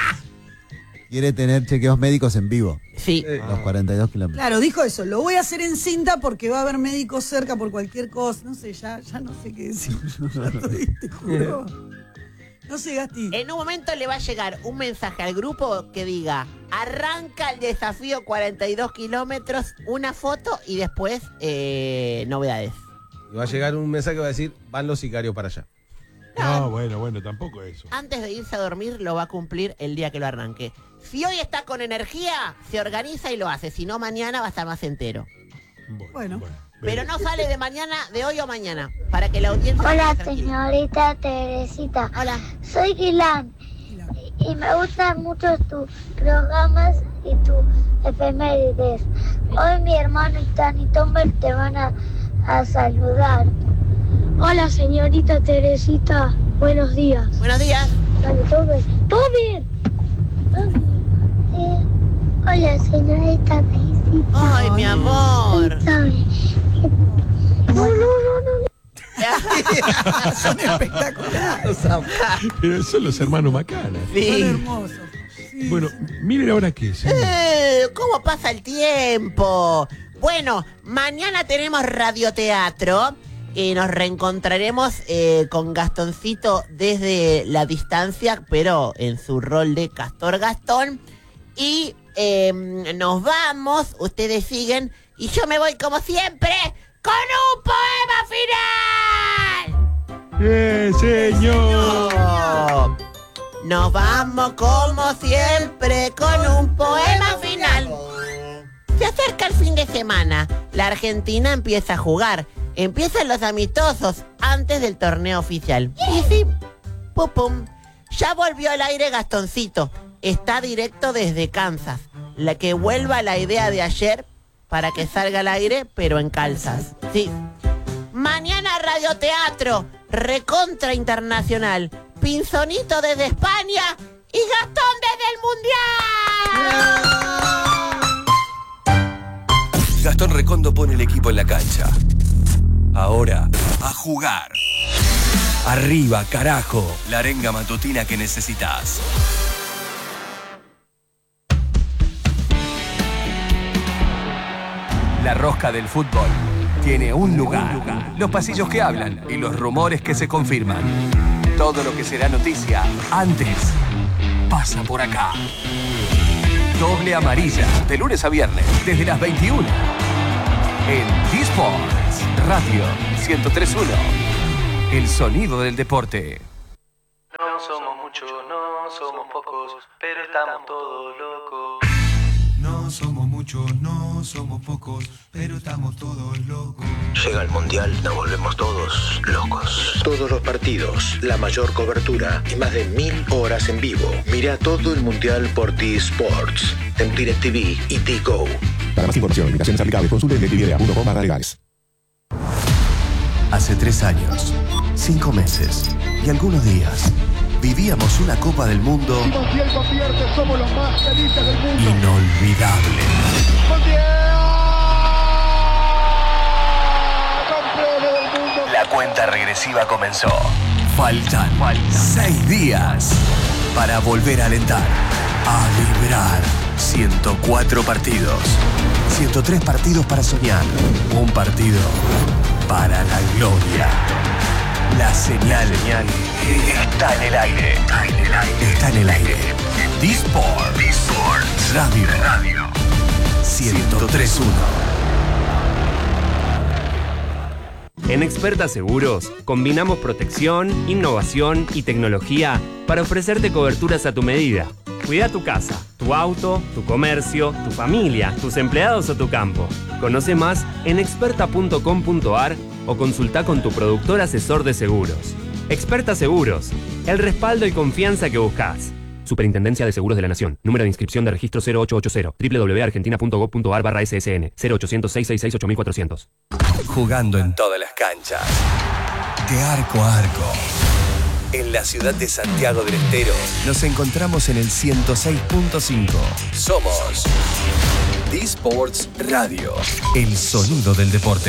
Quiere tener chequeos médicos en vivo. Sí. Los cuarenta y dos kilómetros. Claro, dijo eso. Lo voy a hacer en cinta porque va a haber médicos cerca por cualquier cosa. No sé, ya, ya no sé qué decir. Ya estoy, te juro. No sé, Gasti. En un momento le va a llegar un mensaje al grupo que diga: arranca el desafío cuarenta y dos kilómetros, una foto y después eh, novedades. Y va a llegar un mensaje que va a decir, van los sicarios para allá. No, bueno, bueno, tampoco eso. Antes de irse a dormir lo va a cumplir el día que lo arranque. Si hoy está con energía, se organiza y lo hace. Si no, mañana va a estar más entero. Bueno. Pero no sale de mañana, de hoy o mañana, para que la audiencia... Hola, esté tranquila. señorita Teresita. Hola. Soy Guilán y me gustan mucho tus programas y tus efemérides. Hoy mi hermano y Tani Tomer te van a, a saludar. Hola, señorita Teresita. Buenos días. Buenos días. Tani Tomer. ¿Todo bien? ¿Todo bien? Eh, hola, señorita Teresita. Ay, mi amor. Sorry. No, no, no, no. Son espectaculares. Pero son los hermanos Macana. Son Sí. hermosos. Sí, Bueno, miren ahora qué es. Eh, ¿Cómo pasa el tiempo? Bueno, mañana tenemos radioteatro. Y nos reencontraremos eh, con Gastoncito desde la distancia, pero en su rol de Castor Gastón. Y eh, nos vamos, ustedes siguen, y yo me voy como siempre con un poema final. ¡Eh, señor! Oh, nos vamos como siempre con un poema final. Se acerca el fin de semana, la Argentina empieza a jugar. Empiezan los amistosos antes del torneo oficial. Y sí, pum pum, ya volvió al aire Gastoncito. Está directo desde Kansas. La que vuelva la idea de ayer para que salga al aire, pero en calzas. Sí. Mañana radioteatro, recontra internacional. Pinzonito desde España y Gastón desde el Mundial. Gastón Recondo pone el equipo en la cancha. Ahora, a jugar. Arriba, carajo. La arenga matutina que necesitas. La rosca del fútbol tiene un lugar. Los pasillos que hablan y los rumores que se confirman. Todo lo que será noticia antes pasa por acá. Doble amarilla, de lunes a viernes, desde las veintiuna. En D-Sports Radio ciento tres punto uno. El sonido del deporte. No somos muchos, no somos pocos, pero estamos todos locos. No somos muchos, no somos pocos, pero estamos todos locos. Llega el Mundial, nos volvemos todos locos. Todos los partidos, la mayor cobertura y más de mil horas en vivo. Mira todo el Mundial por T-Sports, en DirecTV y T-Go. Para más información, limitaciones aplicables, consulte en DirecTV punto com barra legales. Hace tres años, cinco meses y algunos días, vivíamos una Copa del Mundo Montiel convierte, somos los más felices del mundo. inolvidable. Campeones del mundo. La cuenta regresiva comenzó. Faltan, Faltan seis días para volver a alentar, a vibrar. ciento cuatro partidos, ciento tres partidos para soñar, un partido para la gloria. La señal, señal está en el aire, está en el aire, está en el aire. D-Sport, D-Sport Radio, Radio ciento tres punto uno. En Experta Seguros, combinamos protección, innovación y tecnología para ofrecerte coberturas a tu medida. Cuida tu casa, tu auto, tu comercio, tu familia, tus empleados o tu campo. Conoce más en experta punto com punto a r o consulta con tu productor asesor de seguros. Experta Seguros, el respaldo y confianza que buscas. Superintendencia de Seguros de la Nación. Número de inscripción de registro cero ocho ocho cero. doble u doble u doble u punto argentina punto gov punto a r barra S S N. cero ochocientos, seiscientos sesenta y seis, ocho mil cuatrocientos. Jugando en todas las canchas. De arco a arco. En la ciudad de Santiago del Estero nos encontramos en el ciento seis punto cinco. Somos D-Sports Radio. El sonido del deporte.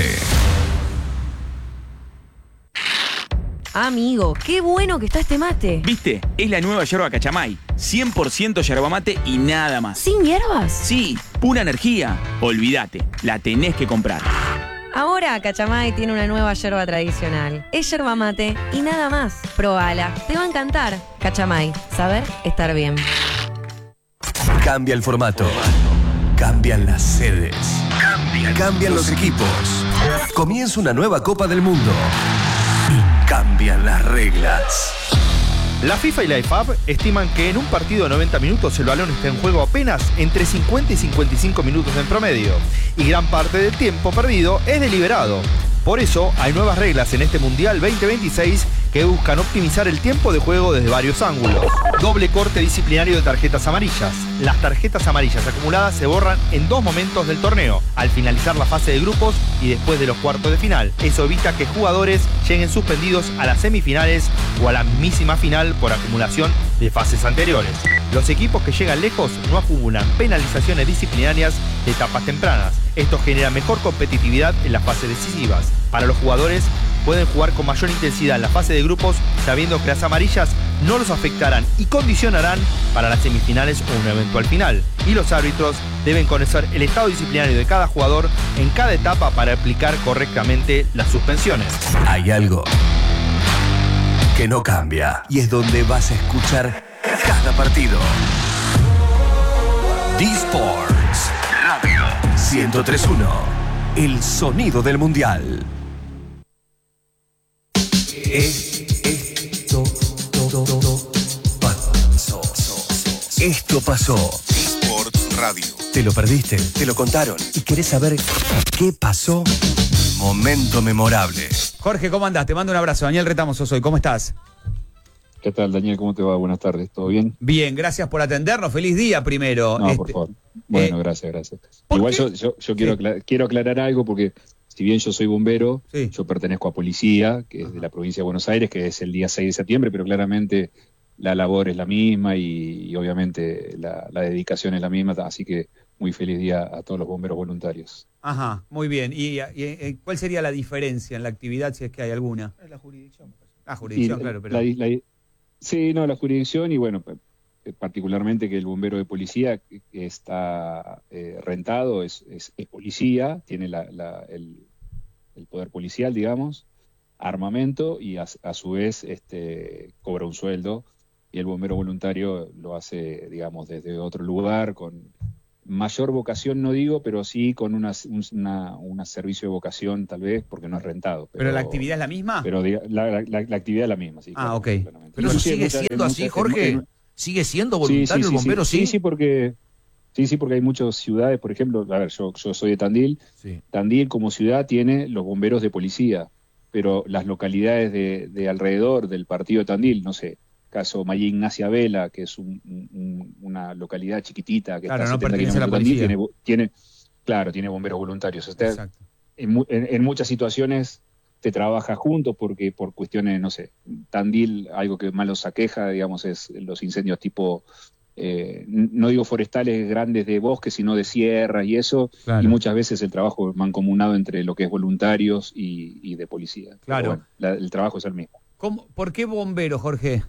Amigo, qué bueno que está este mate. ¿Viste? Es la nueva yerba Cachamay. cien por ciento yerba mate y nada más. ¿Sin hierbas? Sí, pura energía. Olvídate, la tenés que comprar. Ahora Cachamay tiene una nueva yerba tradicional. Es yerba mate y nada más. Probala, te va a encantar. Cachamay, saber estar bien. Cambia el formato. Cambian las sedes. Cambian, Cambian los equipos. Comienza una nueva Copa del Mundo. Y cambian las reglas. La FIFA y la I F A B estiman que en un partido de noventa minutos el balón está en juego apenas entre cincuenta y cincuenta y cinco minutos en promedio, y gran parte del tiempo perdido es deliberado. Por eso hay nuevas reglas en este Mundial veinte veintiséis que buscan optimizar el tiempo de juego desde varios ángulos. Doble corte disciplinario de tarjetas amarillas. Las tarjetas amarillas acumuladas se borran en dos momentos del torneo, al finalizar la fase de grupos y después de los cuartos de final. Eso evita que jugadores lleguen suspendidos a las semifinales o a la mismísima final por acumulación de fases anteriores. Los equipos que llegan lejos no acumulan penalizaciones disciplinarias de etapas tempranas. Esto genera mejor competitividad en las fases decisivas. Para los jugadores, pueden jugar con mayor intensidad en la fase de grupos, sabiendo que las amarillas no los afectarán y condicionarán para las semifinales o una eventual final. Y los árbitros deben conocer el estado disciplinario de cada jugador en cada etapa para aplicar correctamente las suspensiones. Hay algo que no cambia y es donde vas a escuchar cada partido. D-Sports Radio ciento tres punto uno. El sonido del mundial. Esto pasó. Esto pasó. D-Sports Radio. ¿Te lo perdiste? ¿Te lo contaron? ¿Y querés saber qué pasó? Momento memorable. Jorge, ¿cómo andás? Te mando un abrazo. Daniel Retamoso soy. ¿Cómo estás? ¿Qué tal, Daniel? ¿Cómo te va? Buenas tardes. ¿Todo bien? Bien, gracias por atendernos. Feliz día primero. No, este... por favor. Bueno, eh... gracias, gracias. Igual yo, yo, yo quiero, aclarar, quiero aclarar algo porque si bien yo soy bombero, sí. yo pertenezco a policía, que es de la provincia de Buenos Aires, que es el día seis de septiembre, pero claramente la labor es la misma y, y obviamente la, la dedicación es la misma, así que muy feliz día a todos los bomberos voluntarios. Ajá, muy bien. ¿Y, y, y cuál sería la diferencia en la actividad, si es que hay alguna? La jurisdicción. Ah, jurisdicción, y, claro. Pero... La, la, sí, no, la jurisdicción y bueno, particularmente que el bombero de policía que está eh, rentado es, es, es policía, tiene la, la, el, el poder policial, digamos, armamento y a, a su vez este, cobra un sueldo, y el bombero voluntario lo hace, digamos, desde otro lugar, con mayor vocación no digo, pero sí con una, una, una servicio de vocación tal vez, porque no es rentado. ¿Pero, ¿Pero la actividad es la misma? Pero la, la, la actividad es la misma, sí. Ah, ok. Pero eso sigue muchas, siendo así, muchas, Jorge. En, ¿Sigue siendo voluntario sí, sí, el bombero? Sí, sí, sí, sí, porque sí, sí, porque hay muchas ciudades, por ejemplo, a ver, yo, yo soy de Tandil. Sí. Tandil como ciudad tiene los bomberos de policía, pero las localidades de, de alrededor del partido de Tandil, no sé, caso María Ignacia Vela, que es un, un, una localidad chiquitita que claro, está a no setenta pertenece a la Tandil, policía. Tiene, tiene, claro, tiene bomberos voluntarios. O sea, en, en, en muchas situaciones te trabaja juntos porque por cuestiones, no sé, Tandil, algo que más los aqueja, digamos, es los incendios tipo, eh, no digo forestales grandes de bosques, sino de sierras y eso, claro. Y muchas veces el trabajo es mancomunado entre lo que es voluntarios y, y de policía. Claro. Bueno, la, el trabajo es el mismo. ¿Cómo, ¿Por qué bombero, Jorge?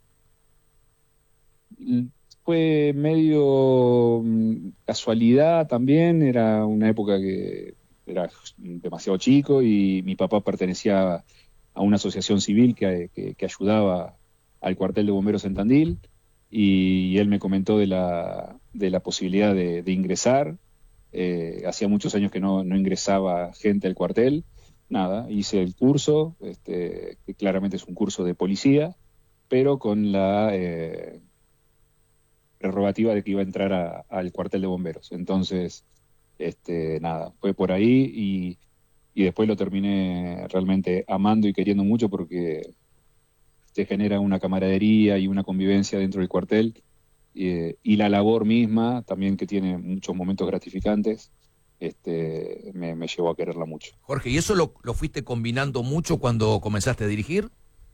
Fue medio mm, casualidad también, era una época que era demasiado chico y mi papá pertenecía a una asociación civil que, que, que ayudaba al cuartel de bomberos en Tandil y él me comentó de la, de la posibilidad de, de ingresar. Eh, hacía muchos años que no, no ingresaba gente al cuartel. Nada, hice el curso, este, que claramente es un curso de policía, pero con la eh, prerrogativa de que iba a entrar a, al cuartel de bomberos. Entonces, este, nada, fue por ahí y, y después lo terminé realmente amando y queriendo mucho porque te genera una camaradería y una convivencia dentro del cuartel eh, y la labor misma también, que tiene muchos momentos gratificantes. Este, me, me llevó a quererla mucho. Jorge, ¿y eso lo, lo fuiste combinando mucho cuando comenzaste a dirigir?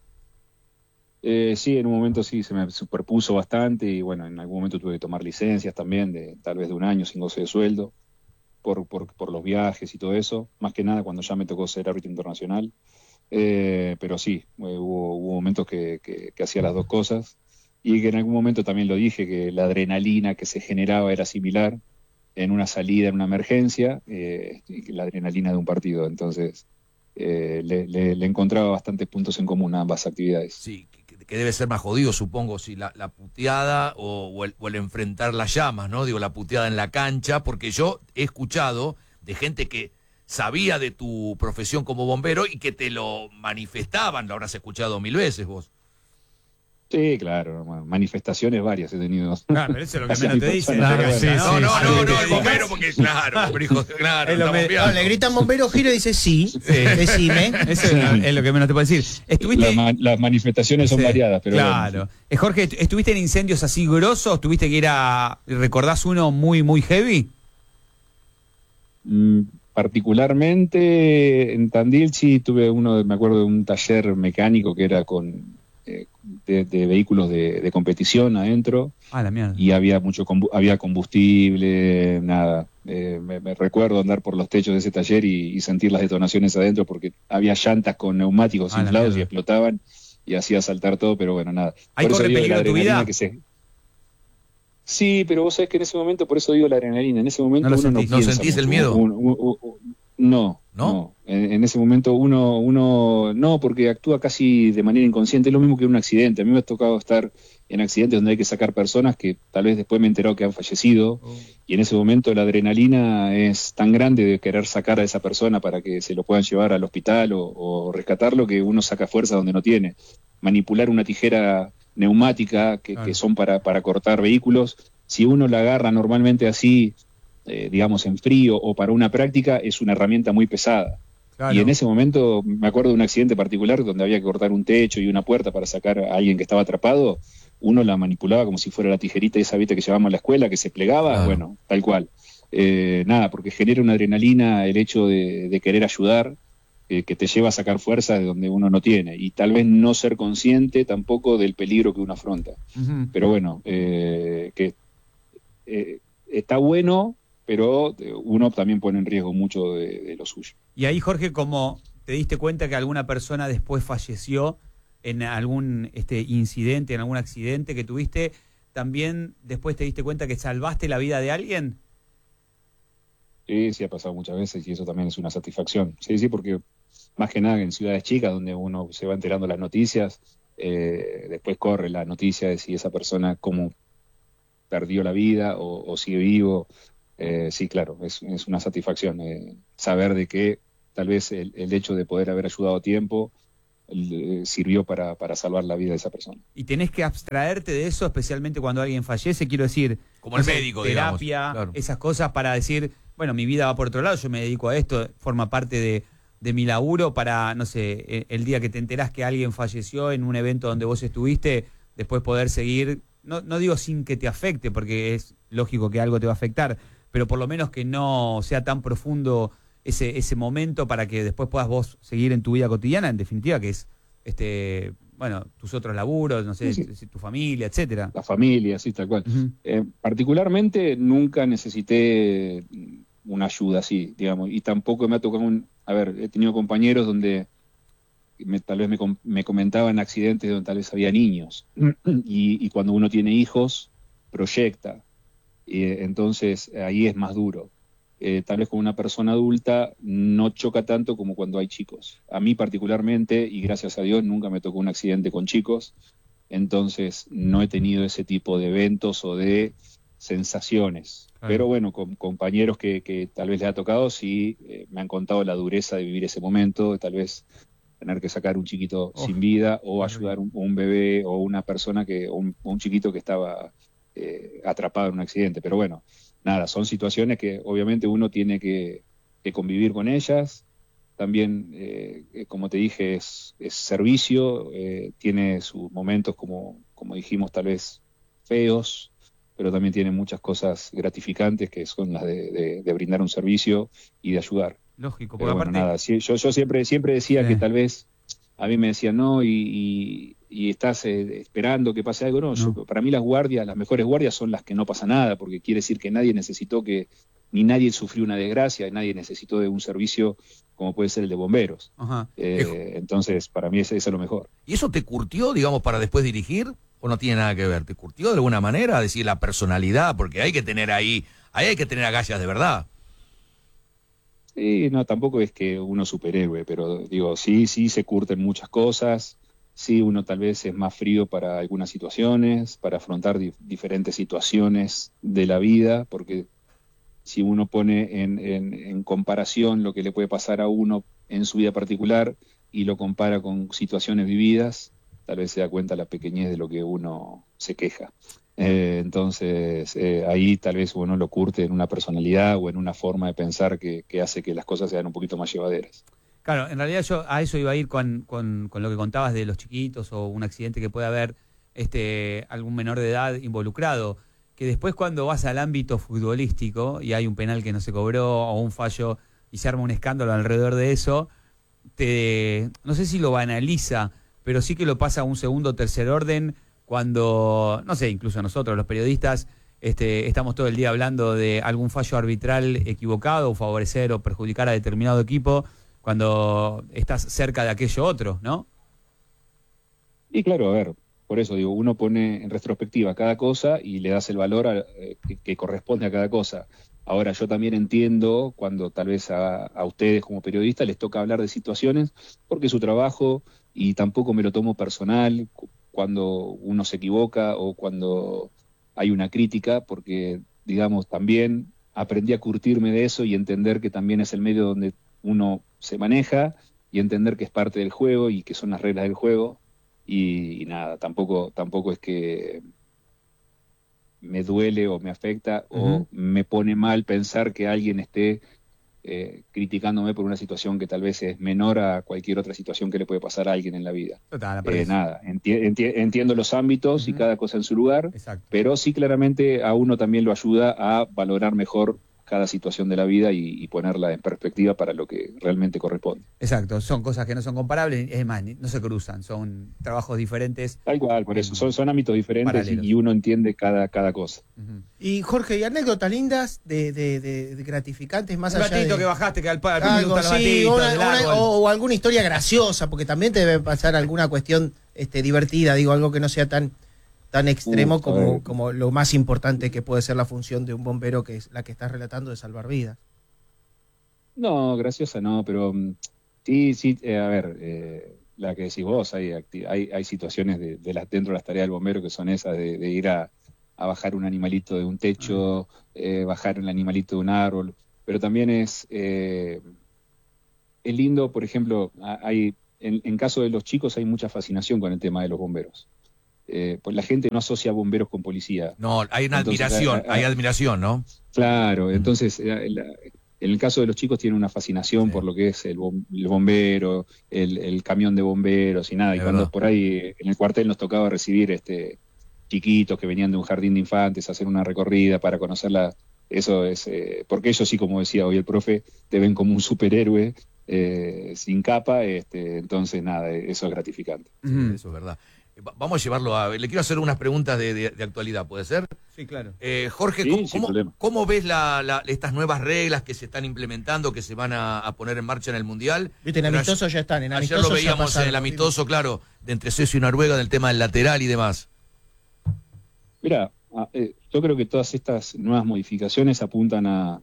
Eh, sí, en un momento sí, se me superpuso bastante y bueno, en algún momento tuve que tomar licencias también, de tal vez de un año sin goce de sueldo, por, por, por los viajes y todo eso, más que nada cuando ya me tocó ser árbitro internacional. Eh, pero sí, hubo, hubo momentos que, que, que hacía las dos cosas y que en algún momento también lo dije, que la adrenalina que se generaba era similar en una salida, en una emergencia, eh, la adrenalina de un partido. Entonces, eh, le, le, le encontraba bastantes puntos en común a ambas actividades. Sí, que, que debe ser más jodido, supongo, si la, la puteada o, o, el, o el enfrentar las llamas, ¿no? Digo, la puteada en la cancha, porque yo he escuchado de gente que sabía de tu profesión como bombero y que te lo manifestaban, lo habrás escuchado mil veces vos. Sí, claro, manifestaciones varias he tenido. Claro, pero eso es lo que menos te dicen. Claro, sí, no, no, no, no, el bombero, porque claro, bombero, hijo, claro, es lo me, no, le gritan bombero, giro y dice sí, sí. Decime. Eso es, es lo que menos te puedo decir. ¿Estuviste... La, las manifestaciones son sí, variadas, pero claro. Bueno, sí. Jorge, ¿estuviste en incendios así grosos? ¿Tuviste que ir a... ¿Recordás uno muy, muy heavy? Mm, particularmente en Tandil sí tuve uno, me acuerdo de un taller mecánico que era con... De, de vehículos de, de competición adentro. Ah, la mierda. Y había mucho combu había combustible, nada. Eh, me, me recuerdo andar por los techos de ese taller y, y sentir las detonaciones adentro porque había llantas con neumáticos ah, inflados y explotaban y hacía saltar todo, pero bueno, nada. ¿Ahí por corre peligro tu vida? Que se... Sí, pero vos sabés que en ese momento, por eso digo la adrenalina, en ese momento no uno sentís, no ¿No piensa sentís mucho. el miedo? Uno, uno, uno, no, ¿No? no. En, en ese momento uno, uno no, porque actúa casi de manera inconsciente, es lo mismo que un accidente. A mí me ha tocado estar en accidentes donde hay que sacar personas que tal vez después me he enterado que han fallecido, oh. y en ese momento la adrenalina es tan grande de querer sacar a esa persona para que se lo puedan llevar al hospital o, o rescatarlo, que uno saca fuerza donde no tiene. Manipular una tijera neumática que, claro. que son para, para cortar vehículos, si uno la agarra normalmente así, eh, digamos en frío o para una práctica, es una herramienta muy pesada. Claro. Y en ese momento me acuerdo de un accidente particular donde había que cortar un techo y una puerta para sacar a alguien que estaba atrapado. Uno la manipulaba como si fuera la tijerita esa, ¿viste?, que llevábamos a la escuela, que se plegaba, claro. Bueno, tal cual. Eh, nada, porque genera una adrenalina el hecho de, de querer ayudar, eh, que te lleva a sacar fuerza de donde uno no tiene, y tal vez no ser consciente tampoco del peligro que uno afronta. Uh-huh. Pero bueno, eh, que eh, está bueno, pero uno también pone en riesgo mucho de, de lo suyo. Y ahí, Jorge, ¿cómo te diste cuenta que alguna persona después falleció en algún este incidente, en algún accidente que tuviste, también después te diste cuenta que salvaste la vida de alguien? Sí, sí ha pasado muchas veces y eso también es una satisfacción. Sí, sí, porque más que nada en ciudades chicas donde uno se va enterando las noticias, eh, después corre la noticia de si esa persona cómo perdió la vida o, o sigue vivo. Eh, sí, claro, es, es una satisfacción eh, saber de que tal vez el, el hecho de poder haber ayudado a tiempo eh, sirvió para, para salvar la vida de esa persona. Y tenés que abstraerte de eso, especialmente cuando alguien fallece, quiero decir, como el médico, terapia, digamos, claro. Esas cosas para decir, bueno, mi vida va por otro lado, yo me dedico a esto, forma parte de, de mi laburo para, no sé, el día que te enterás que alguien falleció en un evento donde vos estuviste, después poder seguir, no, no digo sin que te afecte, porque es lógico que algo te va a afectar, pero por lo menos que no sea tan profundo ese ese momento para que después puedas vos seguir en tu vida cotidiana, en definitiva, que es este bueno tus otros laburos, no sé, sí, sí. tu familia, etcétera. La familia, sí, tal cual. Uh-huh. Eh, particularmente nunca necesité una ayuda así, digamos, y tampoco me ha tocado un... A ver, he tenido compañeros donde me- tal vez me, com- me comentaban accidentes donde tal vez había niños. Y, y cuando uno tiene hijos, proyecta. Y, eh, entonces ahí es más duro. Eh, tal vez con una persona adulta no choca tanto como cuando hay chicos. A mí particularmente, y gracias a Dios, nunca me tocó un accidente con chicos, entonces no he tenido ese tipo de eventos o de sensaciones. Claro. Pero bueno, con compañeros que, que tal vez les ha tocado, sí, eh, me han contado la dureza de vivir ese momento, de tal vez tener que sacar un chiquito Oh, sin vida o ayudar a un, un bebé o una persona que, o un, o un chiquito que estaba eh, atrapado en un accidente. Pero bueno, nada, son situaciones que obviamente uno tiene que, que convivir con ellas. También, eh, eh, como te dije, es, es servicio, eh, tiene sus momentos, como, como dijimos, tal vez feos, pero también tiene muchas cosas gratificantes que son las de, de- de brindar un servicio y de ayudar. Lógico, porque Pero bueno, aparte... nada, sí, yo, yo siempre, siempre decía Sí. que tal vez a mí me decían no y, y- y estás eh, esperando que pase algo. No, yo- para mí las guardias, las mejores guardias son las que no pasa nada, porque quiere decir que nadie necesitó que, ni nadie sufrió una desgracia, nadie necesitó de un servicio como puede ser el de bomberos. Ajá. Eh, entonces, para mí ese, ese es lo mejor. ¿Y eso te curtió, digamos, para después dirigir? ¿O no tiene nada que ver? ¿Te curtió de alguna manera? Decir, la personalidad, porque hay que tener ahí, ahí hay que tener agallas de verdad. Sí, no, tampoco es que uno es superhéroe, pero digo, sí, sí se curten muchas cosas, sí uno tal vez es más frío para algunas situaciones, para afrontar dif- diferentes situaciones de la vida, porque si uno pone en, en, en comparación lo que le puede pasar a uno en su vida particular y lo compara con situaciones vividas, tal vez se da cuenta la pequeñez de lo que uno se queja. Eh, entonces, eh, ahí tal vez uno lo curte en una personalidad o en una forma de pensar que, que hace que las cosas sean un poquito más llevaderas. Claro, en realidad yo a eso iba a ir con, con, con lo que contabas de los chiquitos o un accidente que puede haber este, algún menor de edad involucrado, que después cuando vas al ámbito futbolístico y hay un penal que no se cobró o un fallo y se arma un escándalo alrededor de eso, te, no sé si lo banaliza, pero sí que lo pasa a un segundo o tercer orden cuando, no sé, incluso nosotros los periodistas este, estamos todo el día hablando de algún fallo arbitral equivocado o favorecer o perjudicar a determinado equipo cuando estás cerca de aquello otro, ¿no? Y claro, a ver, por eso digo, uno pone en retrospectiva cada cosa y le das el valor a- eh, que, que corresponde a cada cosa. Ahora, yo también entiendo cuando tal vez a, a ustedes como periodistas les toca hablar de situaciones, porque es su trabajo y tampoco me lo tomo personal cu- cuando uno se equivoca o cuando hay una crítica, porque, digamos, también aprendí a curtirme de eso y entender que también es el medio donde uno se maneja y entender que es parte del juego y que son las reglas del juego. Y, y nada, tampoco, tampoco es que me duele o me afecta o Ujú. me pone mal pensar que alguien esté eh, criticándome por una situación que tal vez es menor a cualquier otra situación que le puede pasar a alguien en la vida. Total, Eh, aparece. nada, enti- enti- entiendo los ámbitos y cada cosa en su lugar, Exacto. pero sí claramente a uno también lo ayuda a valorar mejor cada situación de la vida y, y ponerla en perspectiva para lo que realmente corresponde. Exacto, son cosas que no son comparables, es más, ni- no se cruzan, son trabajos diferentes. Tal cual, por eso, son, son ámbitos diferentes y, Paralelos. y uno entiende cada, cada cosa. Y Jorge, ¿y anécdotas lindas de, de- de- de gratificantes más Un allá gatito de... que bajaste, que al pa- al pibe le Algo gustan los así, gatitos una- del una- árbol. o, o alguna historia graciosa, porque también te debe pasar alguna cuestión este, divertida, digo, algo que no sea tan, tan extremo Uf, a como, ver. como lo más importante que puede ser la función de un bombero, que es la que estás relatando, de salvar vidas. No, graciosa no, pero mm, sí, sí, eh, a ver, eh, la que decís vos, hay, acti- hay, hay situaciones de, de las, dentro de las tareas del bombero que son esas de, de ir a, a bajar un animalito de un techo, eh, bajar un animalito de un árbol, pero también es, eh, es lindo, por ejemplo, a- hay, en, en caso de los chicos hay mucha fascinación con el tema de los bomberos. Eh, pues la gente no asocia bomberos con policía. No, hay una Entonces, admiración, a- a- hay admiración, ¿no? Claro, entonces eh, la- en el caso de los chicos tiene una fascinación por lo que es el, bom- el bombero, el, el camión de bomberos y nada. Y Es cuando verdad. por ahí eh, en el cuartel nos tocaba recibir este chiquitos que venían de un jardín de infantes, hacer una recorrida para conocerla, eso es, eh, porque ellos sí, como decía hoy el profe, te ven como un superhéroe eh, sin capa, este, entonces nada, eso es gratificante. Sí, eso es verdad. Eh, va- Vamos a llevarlo a... Le quiero hacer unas preguntas de, de- de actualidad, ¿puede ser? Sí, claro. Eh, Jorge, Sí, ¿cómo, sin cómo- problema. cómo ves la- la- estas nuevas reglas que se están implementando, que se van a, a poner en marcha en el Mundial? Viste, en Pero amistoso ayer- ya están, en Ayer amistoso lo ya veíamos pasaron, en el lo amistoso, claro, de entre Suecia y Noruega, del tema del lateral y demás. Mira, a- eh, yo creo que todas estas nuevas modificaciones apuntan a,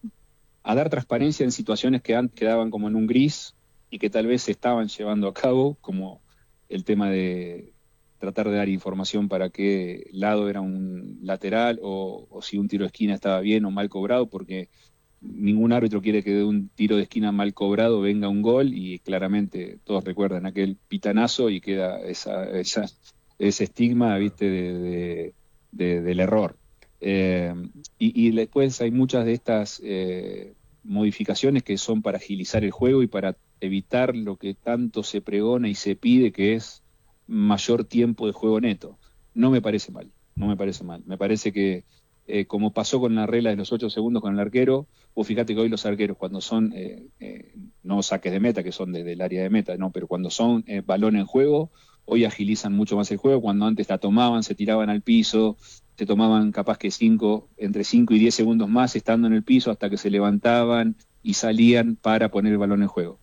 a dar transparencia en situaciones que antes quedaban como en un gris y que tal vez se estaban llevando a cabo, como el tema de tratar de dar información para qué lado era un lateral o, o si un tiro de esquina estaba bien o mal cobrado, porque ningún árbitro quiere que de un tiro de esquina mal cobrado venga un gol, y claramente todos recuerdan aquel pitanazo y queda esa, esa, ese estigma, viste, de, de- de- del error. Eh, y, y después hay muchas de estas eh, modificaciones que son para agilizar el juego y para evitar lo que tanto se pregona y se pide, que es mayor tiempo de juego neto. No me parece mal, no me parece mal. Me parece que, eh, como pasó con la regla de los ocho segundos con el arquero, vos fíjate que hoy los arqueros, cuando son, eh, eh, no saques de meta, que son desde el área de meta, no, pero cuando son eh, balón en juego, hoy agilizan mucho más el juego. Cuando antes la tomaban, se tiraban al piso, se tomaban capaz que cinco, entre cinco y diez segundos más estando en el piso hasta que se levantaban y salían para poner el balón en juego.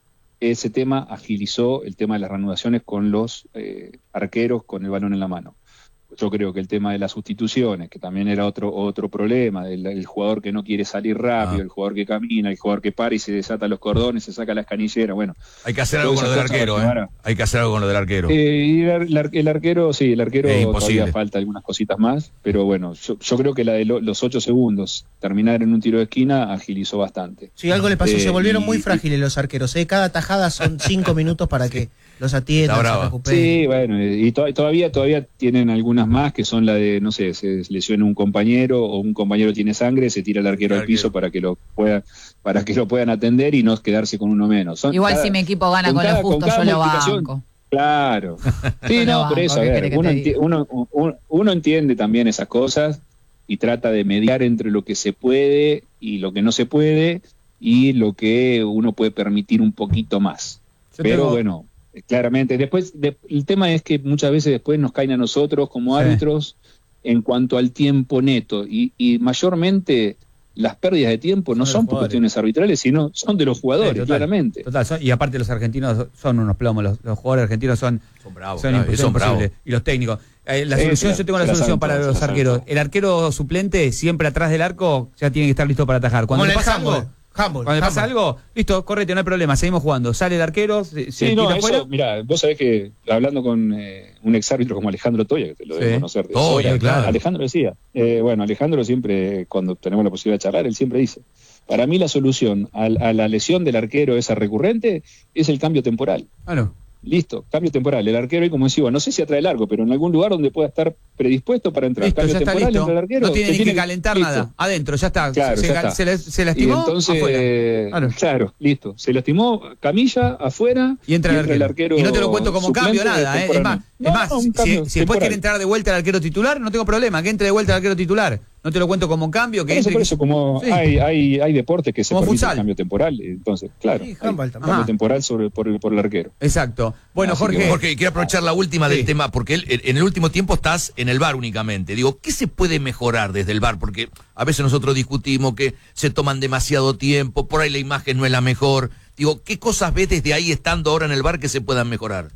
Ese tema agilizó el tema de las reanudaciones con los eh, arqueros con el balón en la mano. Yo creo que el tema de las sustituciones, que también era otro otro problema, del el jugador que no quiere salir rápido, Ah. el jugador que camina, el jugador que para y se desata los cordones, se saca las canilleras, bueno. Hay que hacer algo con lo del arquero, ¿eh? Hay que hacer algo con lo del arquero. Eh, y el, ar- el ar- el arquero, sí, el arquero Es imposible. todavía falta algunas cositas más, pero bueno, yo, yo creo que la de lo- los ocho segundos, terminar en un tiro de esquina, agilizó bastante. Sí, algo le pasó, Eh, se volvieron y- muy frágiles los arqueros. ¿eh? Cada tajada son cinco minutos para que los atiendan, se recuperen. Sí, bueno, y to- todavía todavía tienen algunas más, que son la de, no sé, se lesiona un compañero o un compañero tiene sangre, se tira el arquero al piso para que lo pueda, para que lo puedan atender y no quedarse con uno menos. Son Igual cada- si mi equipo gana con, cada- lo justo, cada yo lo modificación- banco. Claro. Sí, Yo lo no, banco, por eso, a ¿qué ver, querés que uno, te enti- uno, uno- uno entiende también esas cosas y trata de mediar entre lo que se puede y lo que no se puede y lo que uno puede permitir un poquito más. Yo Pero tengo- bueno, claramente, después, de- el tema es que muchas veces después nos caen a nosotros como Sí. árbitros en cuanto al tiempo neto, y, y mayormente las pérdidas de tiempo no Son de son los por jugadores. cuestiones arbitrales, sino son de los jugadores, Sí, total, claramente. Total, son- y aparte los argentinos son unos plomos, los, los jugadores argentinos son, Son bravos, son, claro, imp- y son son bravos. imposibles. Y los técnicos. Eh, la Sí, solución, se la- yo tengo la se la solución saben para todos, los se la saben arqueros. todos. El arquero suplente, siempre atrás del arco, ya tiene que estar listo para atajar. Cuando Como le en el pasa handball, algo, handball, cuando le pasa handball. algo, listo, correte, no hay problema, seguimos jugando. Sale el arquero, se, se Sí, no, tira afuera. eso, mira, vos sabés que hablando con eh, un exárbitro como Alejandro Toya, que te lo Sí. debe conocer de Toya, sobra, claro. Alejandro decía, eh, bueno, Alejandro siempre, cuando tenemos la posibilidad de charlar, él siempre dice, para mí la solución a, a la lesión del arquero esa recurrente es el cambio temporal. Claro. Listo, cambio temporal. El arquero, y como decía, no sé si atrae largo, pero en algún lugar donde pueda estar predispuesto para entrar. Listo, cambio ya está temporal, listo. entra el arquero. No tiene se ni que tiene- calentar listo. nada. Adentro, ya está. Claro, se, ya se- está. se le- se Y lastimó, entonces, afuera. eh, Claro. claro, listo. Se lastimó, camilla, afuera, Y entra, el, arquero. Y no te lo cuento como suplente cambio, nada. ¿eh? Es más, temporalmente. es más No, un si, cambio si después temporal. quiere entrar de vuelta el arquero titular, no tengo problema. Que entre de vuelta el arquero titular. No te lo cuento como cambio. Que Por eso, entre- por eso, como Sí. hay, hay, hay deportes que se Como permiten futsal. el cambio temporal, entonces, claro, Sí, hay handball también. cambio Ajá. temporal sobre, por, el, por el arquero. Exacto. Bueno, Así Jorge. que- Jorge, quiero aprovechar la última Sí. del tema, porque él- en el último tiempo estás en el V A R únicamente. Digo, ¿qué se puede mejorar desde el V A R? Porque a veces nosotros discutimos que se toman demasiado tiempo, por ahí la imagen no es la mejor. Digo, ¿qué cosas ves desde ahí estando ahora en el V A R que se puedan mejorar?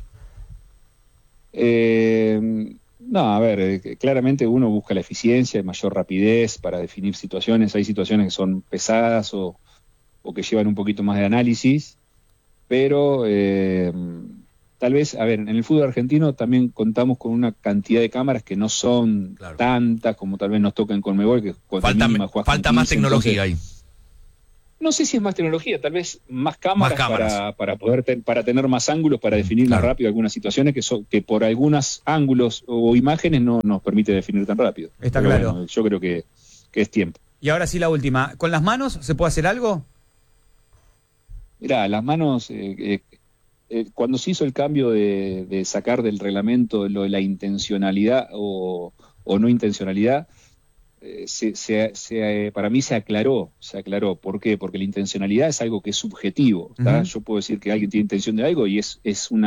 Eh, no, a ver, eh, claramente uno busca la eficiencia y mayor rapidez para definir situaciones. Hay situaciones que son pesadas o, o que llevan un poquito más de análisis, pero eh, tal vez, a ver, en el fútbol argentino también contamos con una cantidad de cámaras que no son Claro. tantas como tal vez nos toca en Conmebol, que cuando Falta, mínima jugás con falta más quince, tecnología entonces, ahí. no sé si es más tecnología, tal vez más cámaras, Más cámaras. Para, para poder ten- para tener más ángulos, para definir más Claro. rápido algunas situaciones que son, que por algunos ángulos o imágenes no nos permite definir tan rápido. Está Pero claro. bueno, yo creo que, que es tiempo. Y ahora sí la última. ¿Con las manos se puede hacer algo? Mirá, las manos, eh, eh, eh, cuando se hizo el cambio de, de sacar del reglamento lo de la intencionalidad o, o no intencionalidad, eh, se, se- se, eh, para mí se aclaró, se aclaró. ¿Por qué? Porque la intencionalidad es algo que es subjetivo. ¿tá? Ujú. Yo puedo decir que alguien tiene intención de algo y es, es una